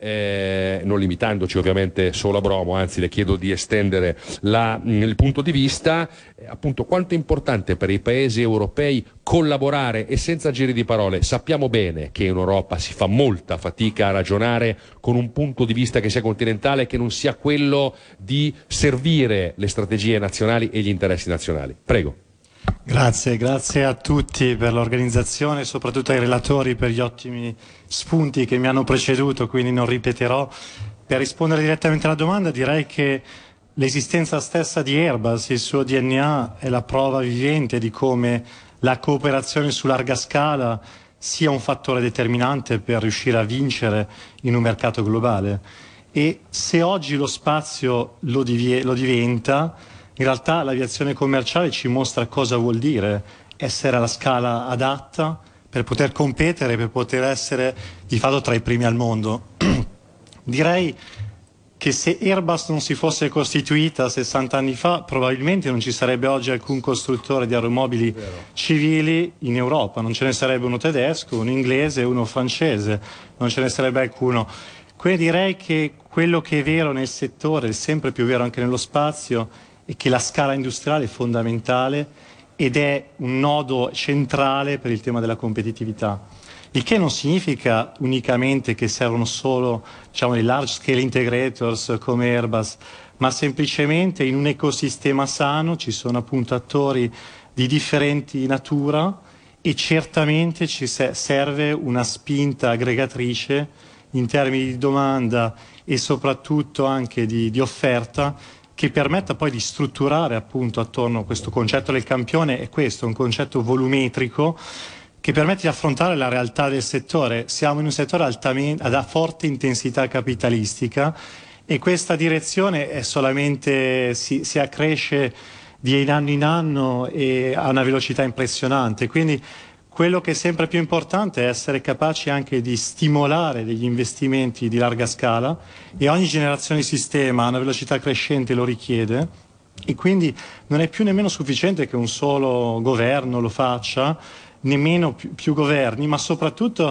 Eh, non limitandoci ovviamente solo a Bromo, anzi le chiedo di estendere la, il punto di vista, eh, appunto quanto è importante per i paesi europei collaborare e senza giri di parole. Sappiamo bene che in Europa si fa molta fatica a ragionare con un punto di vista che sia continentale, che non sia quello di servire le strategie nazionali e gli interessi nazionali. Prego. Grazie, grazie a tutti per l'organizzazione e soprattutto ai relatori per gli ottimi spunti che mi hanno preceduto, quindi non ripeterò. Per rispondere direttamente alla domanda, direi che l'esistenza stessa di Airbus, il suo D N A, è la prova vivente di come la cooperazione su larga scala sia un fattore determinante per riuscire a vincere in un mercato globale. E se oggi lo spazio lo, divie- lo diventa, in realtà l'aviazione commerciale ci mostra cosa vuol dire essere alla scala adatta per poter competere, per poter essere di fatto tra i primi al mondo. Direi che se Airbus non si fosse costituita sessanta anni fa, probabilmente non ci sarebbe oggi alcun costruttore di aeromobili civili in Europa, non ce ne sarebbe uno tedesco, uno inglese, uno francese, non ce ne sarebbe alcuno. Quindi direi che quello che è vero nel settore è sempre più vero anche nello spazio, e che la scala industriale è fondamentale ed è un nodo centrale per il tema della competitività. Il che non significa unicamente che servono solo, diciamo, i large scale integrators come Airbus, ma semplicemente in un ecosistema sano ci sono appunto attori di differenti natura e certamente ci serve una spinta aggregatrice in termini di domanda e soprattutto anche di, di offerta, che permetta poi di strutturare appunto attorno a questo concetto del campione. È questo, un concetto volumetrico che permette di affrontare la realtà del settore. Siamo in un settore altamente, ad forte intensità capitalistica e questa direzione è solamente, si, si accresce di anno in anno e a una velocità impressionante. Quindi quello che è sempre più importante è essere capaci anche di stimolare degli investimenti di larga scala, e ogni generazione di sistema a una velocità crescente lo richiede, e quindi non è più nemmeno sufficiente che un solo governo lo faccia, nemmeno più, più governi, ma soprattutto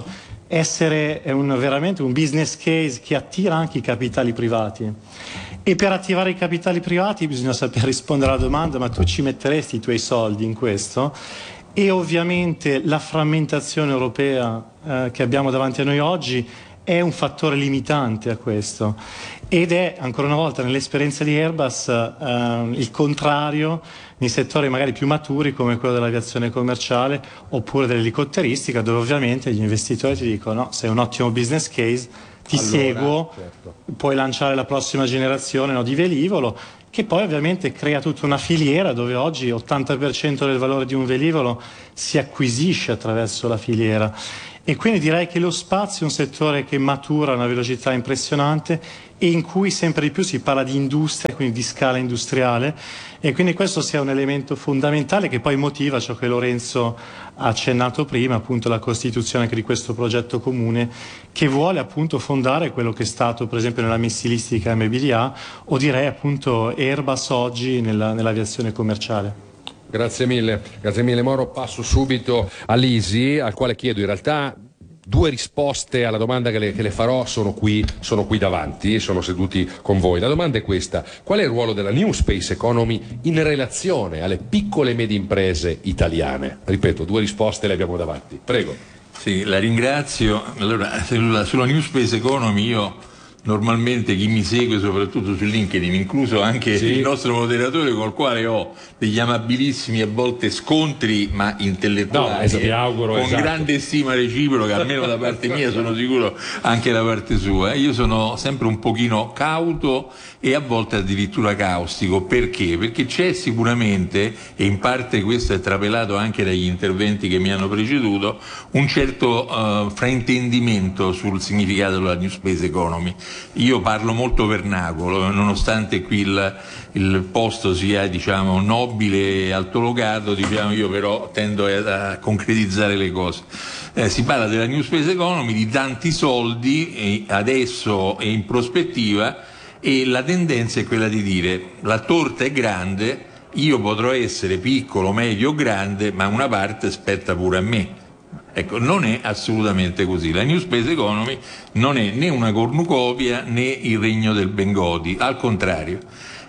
essere un, veramente un business case che attira anche i capitali privati. E per attivare i capitali privati bisogna saper rispondere alla domanda: ma tu ci metteresti i tuoi soldi in questo? E ovviamente la frammentazione europea eh, che abbiamo davanti a noi oggi è un fattore limitante a questo, ed è ancora una volta nell'esperienza di Airbus eh, il contrario nei settori magari più maturi come quello dell'aviazione commerciale oppure dell'elicotteristica, dove ovviamente gli investitori ti dicono: no, sei un ottimo business case, ti allora, seguo, certo. Puoi lanciare la prossima generazione, no, di velivolo, che poi ovviamente crea tutta una filiera dove oggi ottanta per cento del valore di un velivolo si acquisisce attraverso la filiera. E quindi direi che lo spazio è un settore che matura a una velocità impressionante e in cui sempre di più si parla di industria, quindi di scala industriale, e quindi questo sia un elemento fondamentale che poi motiva ciò che Lorenzo ha accennato prima, appunto la costituzione anche di questo progetto comune che vuole appunto fondare quello che è stato per esempio nella missilistica M B D A o direi appunto Airbus oggi nella, nell'aviazione commerciale. Grazie mille, grazie mille Mauro. Passo subito a Lisi, al quale chiedo in realtà due risposte alla domanda che le, che le farò. Sono qui, sono qui davanti, sono seduti con voi. La domanda è questa: qual è il ruolo della New Space Economy in relazione alle piccole e medie imprese italiane? Ripeto, due risposte le abbiamo davanti. Prego. Sì, la ringrazio. Allora, sulla New Space Economy io normalmente chi mi segue soprattutto su LinkedIn, incluso anche sì. il nostro moderatore col quale ho degli amabilissimi a volte scontri ma intellettuali, no, esatto, auguro, con esatto. grande stima reciproca, almeno da parte mia, sono sicuro anche da parte sua. Io sono sempre un pochino cauto e a volte addirittura caustico. Perché? Perché c'è sicuramente, e in parte questo è trapelato anche dagli interventi che mi hanno preceduto, un certo uh, fraintendimento sul significato della New Space Economy. Io parlo molto vernacolo, nonostante qui il, il posto sia, diciamo, nobile e altolocato, diciamo, io però tendo a, a concretizzare le cose. Eh, si parla della New Space Economy, di tanti soldi eh, adesso e in prospettiva, e la tendenza è quella di dire: la torta è grande, io potrò essere piccolo, medio o grande, ma una parte spetta pure a me. Ecco, non è assolutamente così. La New Space Economy non è né una cornucopia né il regno del Bengodi, al contrario,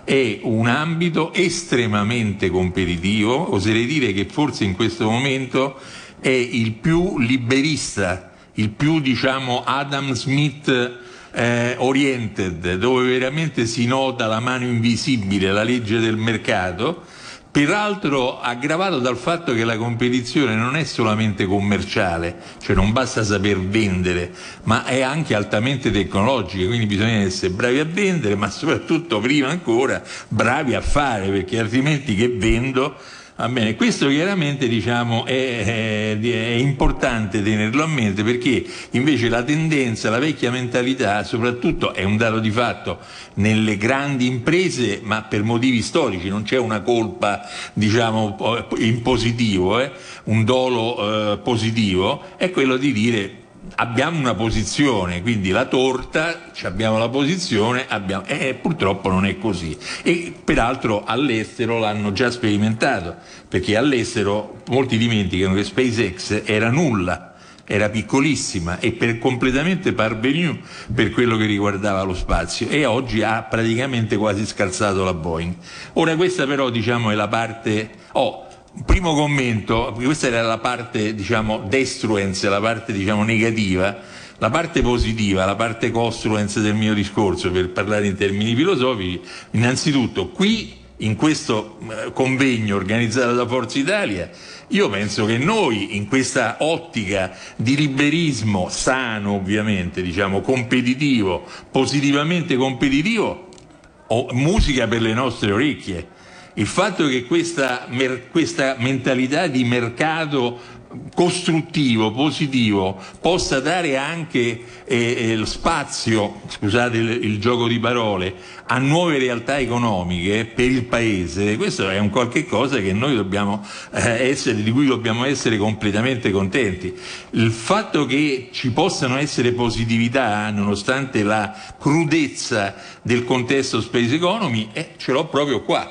è un ambito estremamente competitivo. Oserei dire che forse in questo momento è il più liberista, il più, diciamo, Adam Smith eh, oriented, dove veramente si nota la mano invisibile, la legge del mercato. Peraltro aggravato dal fatto che la competizione non è solamente commerciale, cioè non basta saper vendere, ma è anche altamente tecnologica, quindi bisogna essere bravi a vendere, ma soprattutto prima ancora bravi a fare, perché altrimenti che vendo? Va bene, questo chiaramente, diciamo, è, è, è importante tenerlo a mente, perché invece la tendenza, la vecchia mentalità, soprattutto è un dato di fatto nelle grandi imprese, ma per motivi storici, non c'è una colpa, diciamo, in positivo, eh, un dolo eh, positivo, è quello di dire: abbiamo una posizione, quindi la torta, abbiamo la posizione, abbiamo... e eh, purtroppo non è così. E peraltro all'estero l'hanno già sperimentato, perché all'estero molti dimenticano che SpaceX era nulla, era piccolissima e per completamente parvenu per quello che riguardava lo spazio, e oggi ha praticamente quasi scalzato la Boeing. Ora questa però, diciamo, è la parte... Oh, primo commento, questa era la parte, diciamo, destruence, la parte, diciamo, negativa. La parte positiva, la parte construence del mio discorso, per parlare in termini filosofici: innanzitutto qui in questo convegno organizzato da Forza Italia, io penso che noi, in questa ottica di liberismo sano, ovviamente, diciamo, competitivo, positivamente competitivo, ho musica per le nostre orecchie. Il fatto che questa, questa mentalità di mercato costruttivo, positivo, possa dare anche eh, lo spazio, scusate il, il gioco di parole, a nuove realtà economiche per il Paese, questo è un qualche cosa che noi dobbiamo eh, essere, di cui dobbiamo essere completamente contenti. Il fatto che ci possano essere positività, nonostante la crudezza del contesto Space Economy, eh, ce l'ho proprio qua.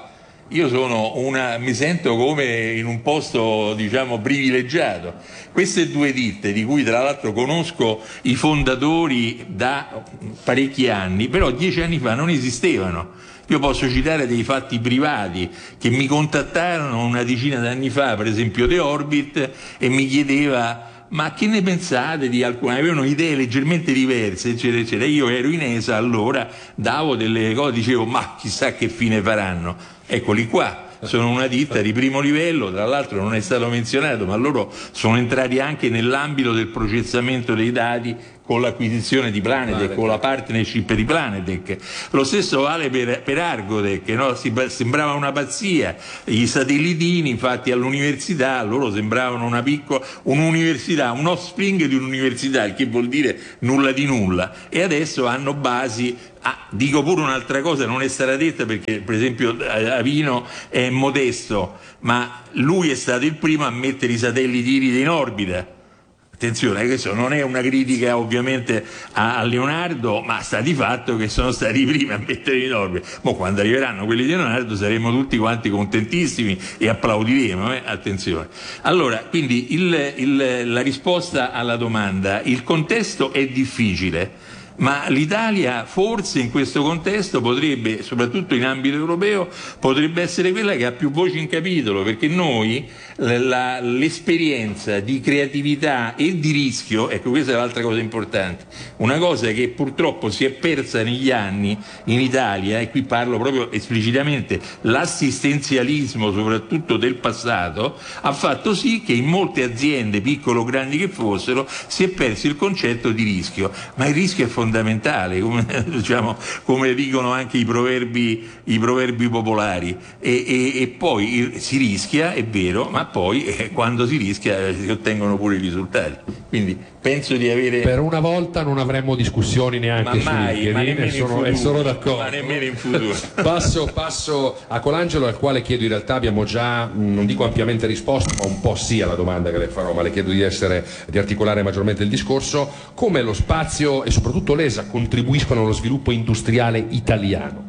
io sono una, mi sento come in un posto, diciamo, privilegiato. Queste due ditte, di cui tra l'altro conosco i fondatori da parecchi anni, però dieci anni fa non esistevano. Io posso citare dei fatti privati che mi contattarono una decina d'anni fa, per esempio The Orbit, e mi chiedeva: ma che ne pensate di alcune? Avevano idee leggermente diverse, eccetera, eccetera. Io ero in E S A allora, davo delle cose, dicevo: ma chissà che fine faranno. Eccoli qua. Sono una ditta di primo livello, tra l'altro non è stato menzionato, ma loro sono entrati anche nell'ambito del processamento dei dati con l'acquisizione di Planetech, con la partnership di Planetech. Lo stesso vale per, per Argotec, no? Si, sembrava una pazzia. I satellitini fatti all'università, loro sembravano una piccola, un'università, un offspring di un'università, il che vuol dire nulla di nulla. E adesso hanno basi. Ah, dico pure un'altra cosa, non è stata detta perché per esempio Avino è modesto, ma lui è stato il primo a mettere i satelliti Iride in orbita. Attenzione, questo non è una critica ovviamente a, a Leonardo, ma sta di fatto che sono stati i primi a mettere in orbita. Ma quando arriveranno quelli di Leonardo saremo tutti quanti contentissimi e applaudiremo, eh? Attenzione. Allora, quindi il, il, la risposta alla domanda: il contesto è difficile, ma l'Italia forse in questo contesto potrebbe, soprattutto in ambito europeo, potrebbe essere quella che ha più voci in capitolo, perché noi la, l'esperienza di creatività e di rischio, ecco, questa è l'altra cosa importante, una cosa che purtroppo si è persa negli anni in Italia, e qui parlo proprio esplicitamente, l'assistenzialismo soprattutto del passato ha fatto sì che in molte aziende, piccole o grandi che fossero, si è perso il concetto di rischio, ma il rischio è fondamentale. fondamentale, come, diciamo, come dicono anche i proverbi, i proverbi popolari, e, e, e poi si rischia, è vero, ma poi eh, quando si rischia si ottengono pure i risultati. Quindi penso di avere. Per una volta non avremmo discussioni neanche ma mai, su LinkedIn, e sono, e sono d'accordo. Ma nemmeno in futuro. passo, passo a Colangelo, al quale chiedo, in realtà abbiamo già, non dico ampiamente risposto, ma un po' sì alla domanda che le farò, ma le chiedo di essere, di articolare maggiormente il discorso: come lo spazio e soprattutto l'E S A contribuiscono allo sviluppo industriale italiano?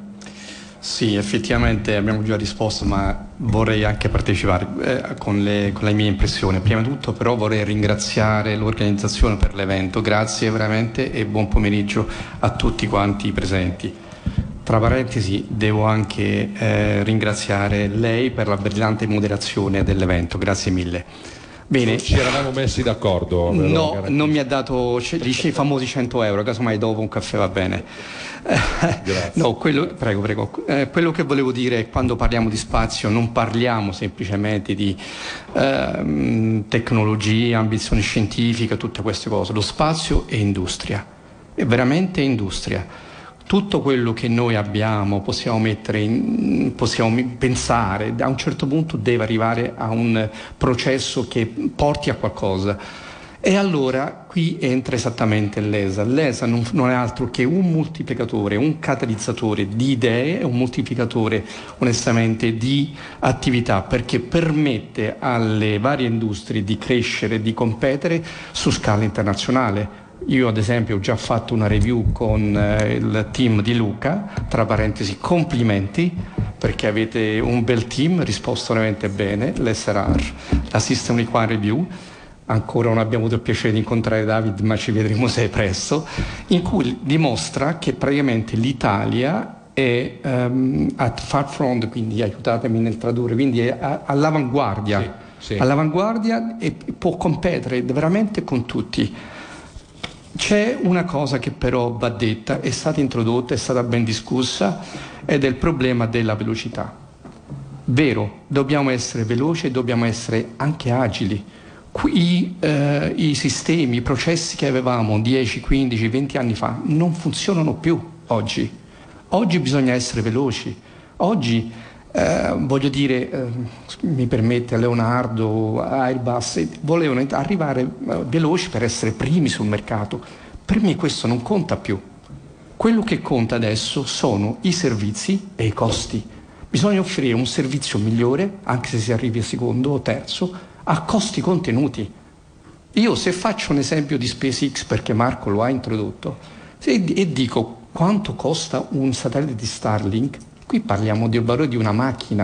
Sì, effettivamente abbiamo già risposto, ma vorrei anche partecipare eh, con, le, con le mie impressioni. Prima di tutto però vorrei ringraziare l'organizzazione per l'evento, grazie veramente e buon pomeriggio a tutti quanti presenti. Tra parentesi devo anche eh, ringraziare lei per la brillante moderazione dell'evento, grazie mille. Bene. Ci eravamo messi d'accordo. No, garantisco. Non mi ha dato i famosi cento euro, casomai dopo un caffè va bene. Grazie. No, quello, prego, prego. Eh, quello che volevo dire è, quando parliamo di spazio non parliamo semplicemente di eh, tecnologia, ambizione scientifica, tutte queste cose. Lo spazio è industria, è veramente industria. Tutto quello che noi abbiamo, possiamo mettere in, possiamo pensare, a un certo punto deve arrivare a un processo che porti a qualcosa. E allora qui entra esattamente l'E S A. L'E S A non, non è altro che un moltiplicatore, un catalizzatore di idee, un moltiplicatore onestamente di attività, perché permette alle varie industrie di crescere, di competere su scala internazionale. Io ad esempio ho già fatto una review con eh, il team di Luca, tra parentesi complimenti, perché avete un bel team, risposto veramente bene, l'S R R, la System Requirement Review. Ancora non abbiamo avuto il piacere di incontrare David, ma ci vedremo se presto, in cui dimostra che praticamente l'Italia è um, at far front, quindi aiutatemi nel tradurre, quindi è a, all'avanguardia, sì, sì. all'avanguardia e può competere veramente con tutti. C'è una cosa che però va detta, è stata introdotta, è stata ben discussa, ed è il problema della velocità. Vero, dobbiamo essere veloci e dobbiamo essere anche agili. Qui eh, i sistemi, i processi che avevamo dieci, quindici, venti anni fa non funzionano più oggi. Oggi bisogna essere veloci. Oggi, eh, voglio dire, eh, mi permette Leonardo, Airbus, volevano arrivare eh, veloci per essere primi sul mercato. Per me questo non conta più. Quello che conta adesso sono i servizi e i costi. Bisogna offrire un servizio migliore, anche se si arrivi a secondo o terzo, a costi contenuti. Io, se faccio un esempio di SpaceX, perché Marco lo ha introdotto, e, e dico quanto costa un satellite di Starlink, qui parliamo del valore di una macchina,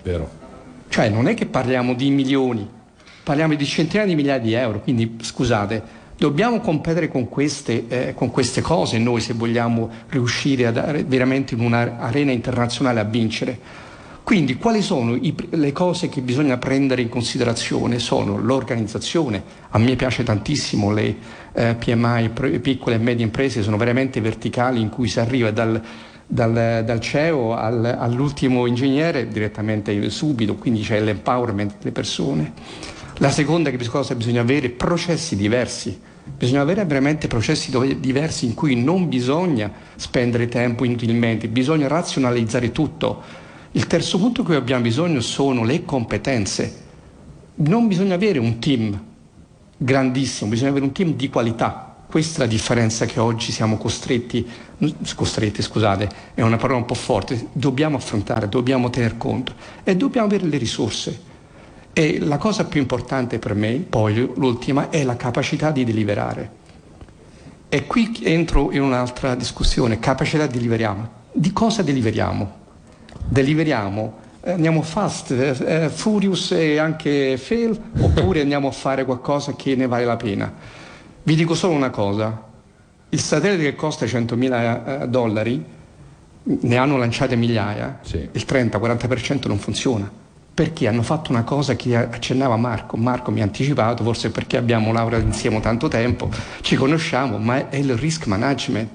Vero. Cioè non è che parliamo di milioni, parliamo di centinaia di migliaia di euro, quindi scusate, dobbiamo competere con queste, eh, con queste cose noi se vogliamo riuscire a dare veramente in un'arena internazionale a vincere. Quindi quali sono i, le cose che bisogna prendere in considerazione? Sono l'organizzazione, a me piace tantissimo le eh, P M I, piccole e medie imprese, sono veramente verticali in cui si arriva dal, dal, dal C E O al, all'ultimo ingegnere direttamente subito, quindi c'è l'empowerment delle persone. La seconda che cosa bisogna avere? Processi diversi. Bisogna avere veramente processi dove, diversi in cui non bisogna spendere tempo inutilmente, bisogna razionalizzare tutto. Il terzo punto di cui abbiamo bisogno sono le competenze. Non bisogna avere un team grandissimo, bisogna avere un team di qualità. Questa è la differenza che oggi siamo costretti, costretti scusate, è una parola un po' forte, dobbiamo affrontare, dobbiamo tener conto e dobbiamo avere le risorse. E la cosa più importante per me, poi l'ultima, è la capacità di deliberare. E qui entro in un'altra discussione, capacità di deliberiamo. Di cosa deliberiamo? Deliberiamo, eh, andiamo fast, eh, furious e anche fail, oppure andiamo a fare qualcosa che ne vale la pena? Vi dico solo una cosa, il satellite che costa centomila eh, dollari, ne hanno lanciate migliaia, sì. Il trenta quaranta per cento non funziona, perché hanno fatto una cosa che accennava Marco, Marco mi ha anticipato, forse perché abbiamo lavorato insieme tanto tempo, ci conosciamo, ma è il risk management.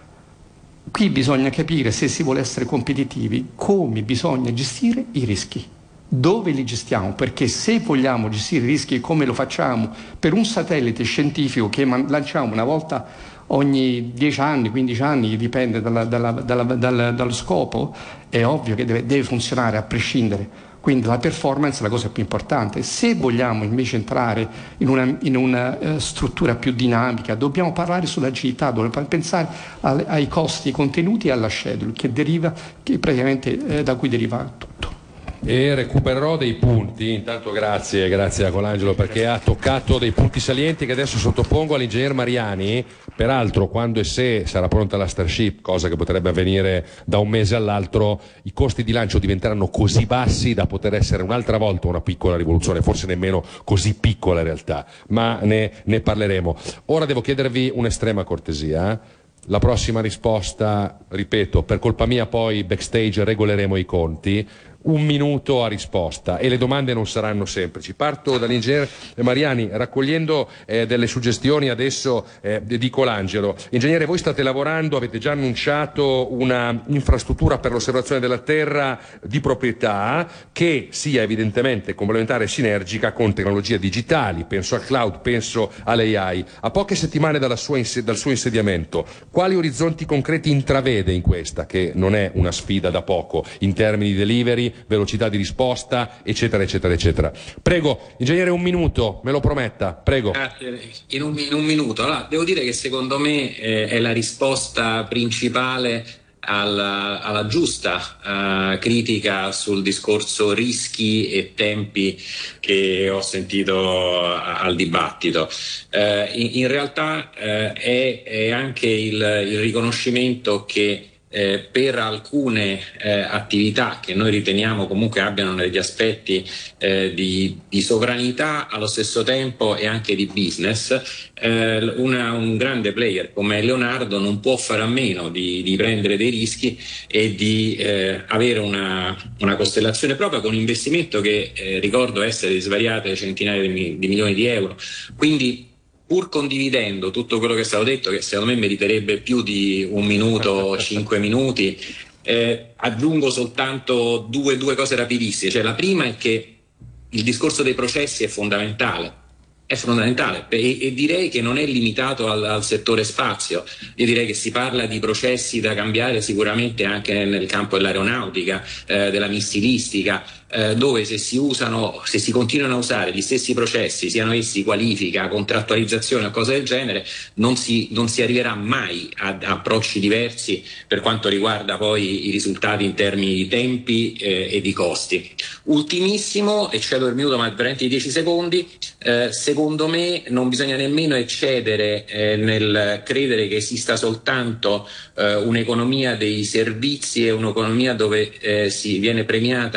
Qui bisogna capire, se si vuole essere competitivi, come bisogna gestire i rischi, dove li gestiamo, perché se vogliamo gestire i rischi come lo facciamo per un satellite scientifico che man- lanciamo una volta ogni dieci anni, quindici anni, dipende dalla, dalla, dalla, dalla, dallo scopo, è ovvio che deve, deve funzionare a prescindere. Quindi la performance è la cosa più importante. Se vogliamo invece entrare in una, in una uh, struttura più dinamica, dobbiamo parlare sull'agilità, dobbiamo pensare al, ai costi contenuti e alla schedule, che deriva, che praticamente eh, da cui deriva tutto. E recupererò dei punti, intanto grazie, grazie a Colangelo perché ha toccato dei punti salienti che adesso sottopongo all'ingegner Mariani. Peraltro quando e se sarà pronta la Starship, cosa che potrebbe avvenire da un mese all'altro, i costi di lancio diventeranno così bassi da poter essere un'altra volta una piccola rivoluzione, forse nemmeno così piccola in realtà, ma ne, ne parleremo. Ora devo chiedervi un'estrema cortesia. La prossima risposta, ripeto, per colpa mia poi backstage regoleremo i conti. Un minuto a risposta e le domande non saranno semplici. Parto dall'ingegner Mariani raccogliendo eh, delle suggestioni adesso eh, di Colangelo. Ingegnere, voi state lavorando, avete già annunciato una infrastruttura per l'osservazione della Terra di proprietà che sia evidentemente complementare e sinergica con tecnologie digitali, penso al cloud, penso all'A I. A poche settimane dalla sua inse- dal suo insediamento, quali orizzonti concreti intravede in questa, che non è una sfida da poco, in termini di delivery, velocità di risposta, eccetera, eccetera, eccetera. Prego, ingegnere, un minuto, me lo prometta, prego. Grazie. In un, in un minuto. Allora, devo dire che secondo me eh, è la risposta principale alla, alla giusta uh, critica sul discorso rischi e tempi che ho sentito a, al dibattito. Uh, in, in realtà uh, è, è anche il, il riconoscimento che Eh, per alcune eh, attività che noi riteniamo comunque abbiano degli aspetti eh, di, di sovranità allo stesso tempo e anche di business, eh, una, un grande player come Leonardo non può fare a meno di, di prendere dei rischi e di eh, avere una, una costellazione propria con un investimento che eh, ricordo essere di svariate centinaia di, di milioni di euro. Quindi, pur condividendo tutto quello che è stato detto, che secondo me meriterebbe più di un minuto, cinque minuti, eh, aggiungo soltanto due, due cose rapidissime. Cioè, la prima è che il discorso dei processi è fondamentale. È fondamentale e, e direi che non è limitato al, al settore spazio. Io direi che si parla di processi da cambiare sicuramente anche nel campo dell'aeronautica, eh, della missilistica, eh, dove se si usano, se si continuano a usare gli stessi processi, siano essi qualifica, contrattualizzazione o cose del genere, non si, non si arriverà mai a, a approcci diversi per quanto riguarda poi i risultati in termini di tempi eh, e di costi. Ultimissimo, e cedo il minuto ma veramente di dieci secondi, eh, secondo me non bisogna nemmeno eccedere eh, nel credere che esista soltanto eh, un'economia dei servizi e un'economia dove eh, si viene premiata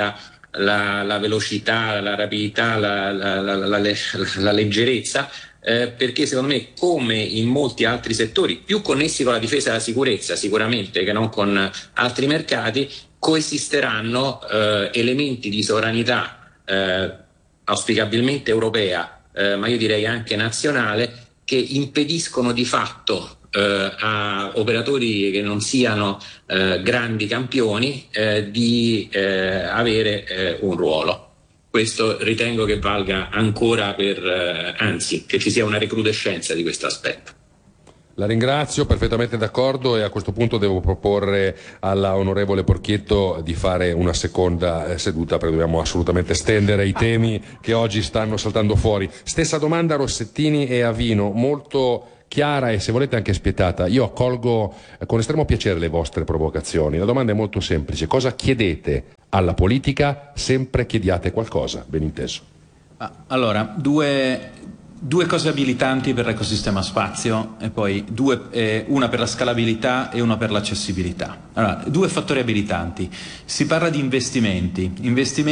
la, la velocità, la rapidità, la, la, la, la, la leggerezza, eh, perché secondo me, come in molti altri settori più connessi con la difesa e la sicurezza sicuramente che non con altri mercati, coesisteranno eh, elementi di sovranità eh, auspicabilmente europea, eh, ma io direi anche nazionale, che impediscono di fatto eh, a operatori che non siano eh, grandi campioni eh, di eh, avere eh, un ruolo. Questo ritengo che valga ancora per, eh, anzi, che ci sia una recrudescenza di questo aspetto. La ringrazio, perfettamente d'accordo, e a questo punto devo proporre alla onorevole Porchietto di fare una seconda seduta, perché dobbiamo assolutamente stendere i temi che oggi stanno saltando fuori. Stessa domanda a Rossettini e a Vino, molto chiara e se volete anche spietata. Io accolgo con estremo piacere le vostre provocazioni. La domanda è molto semplice: cosa chiedete alla politica sempre che diate qualcosa? Ben inteso. Allora, due... Due cose abilitanti per l'ecosistema spazio e poi due, eh, una per la scalabilità e una per l'accessibilità. Allora, due fattori abilitanti. Si parla di investimenti, investimenti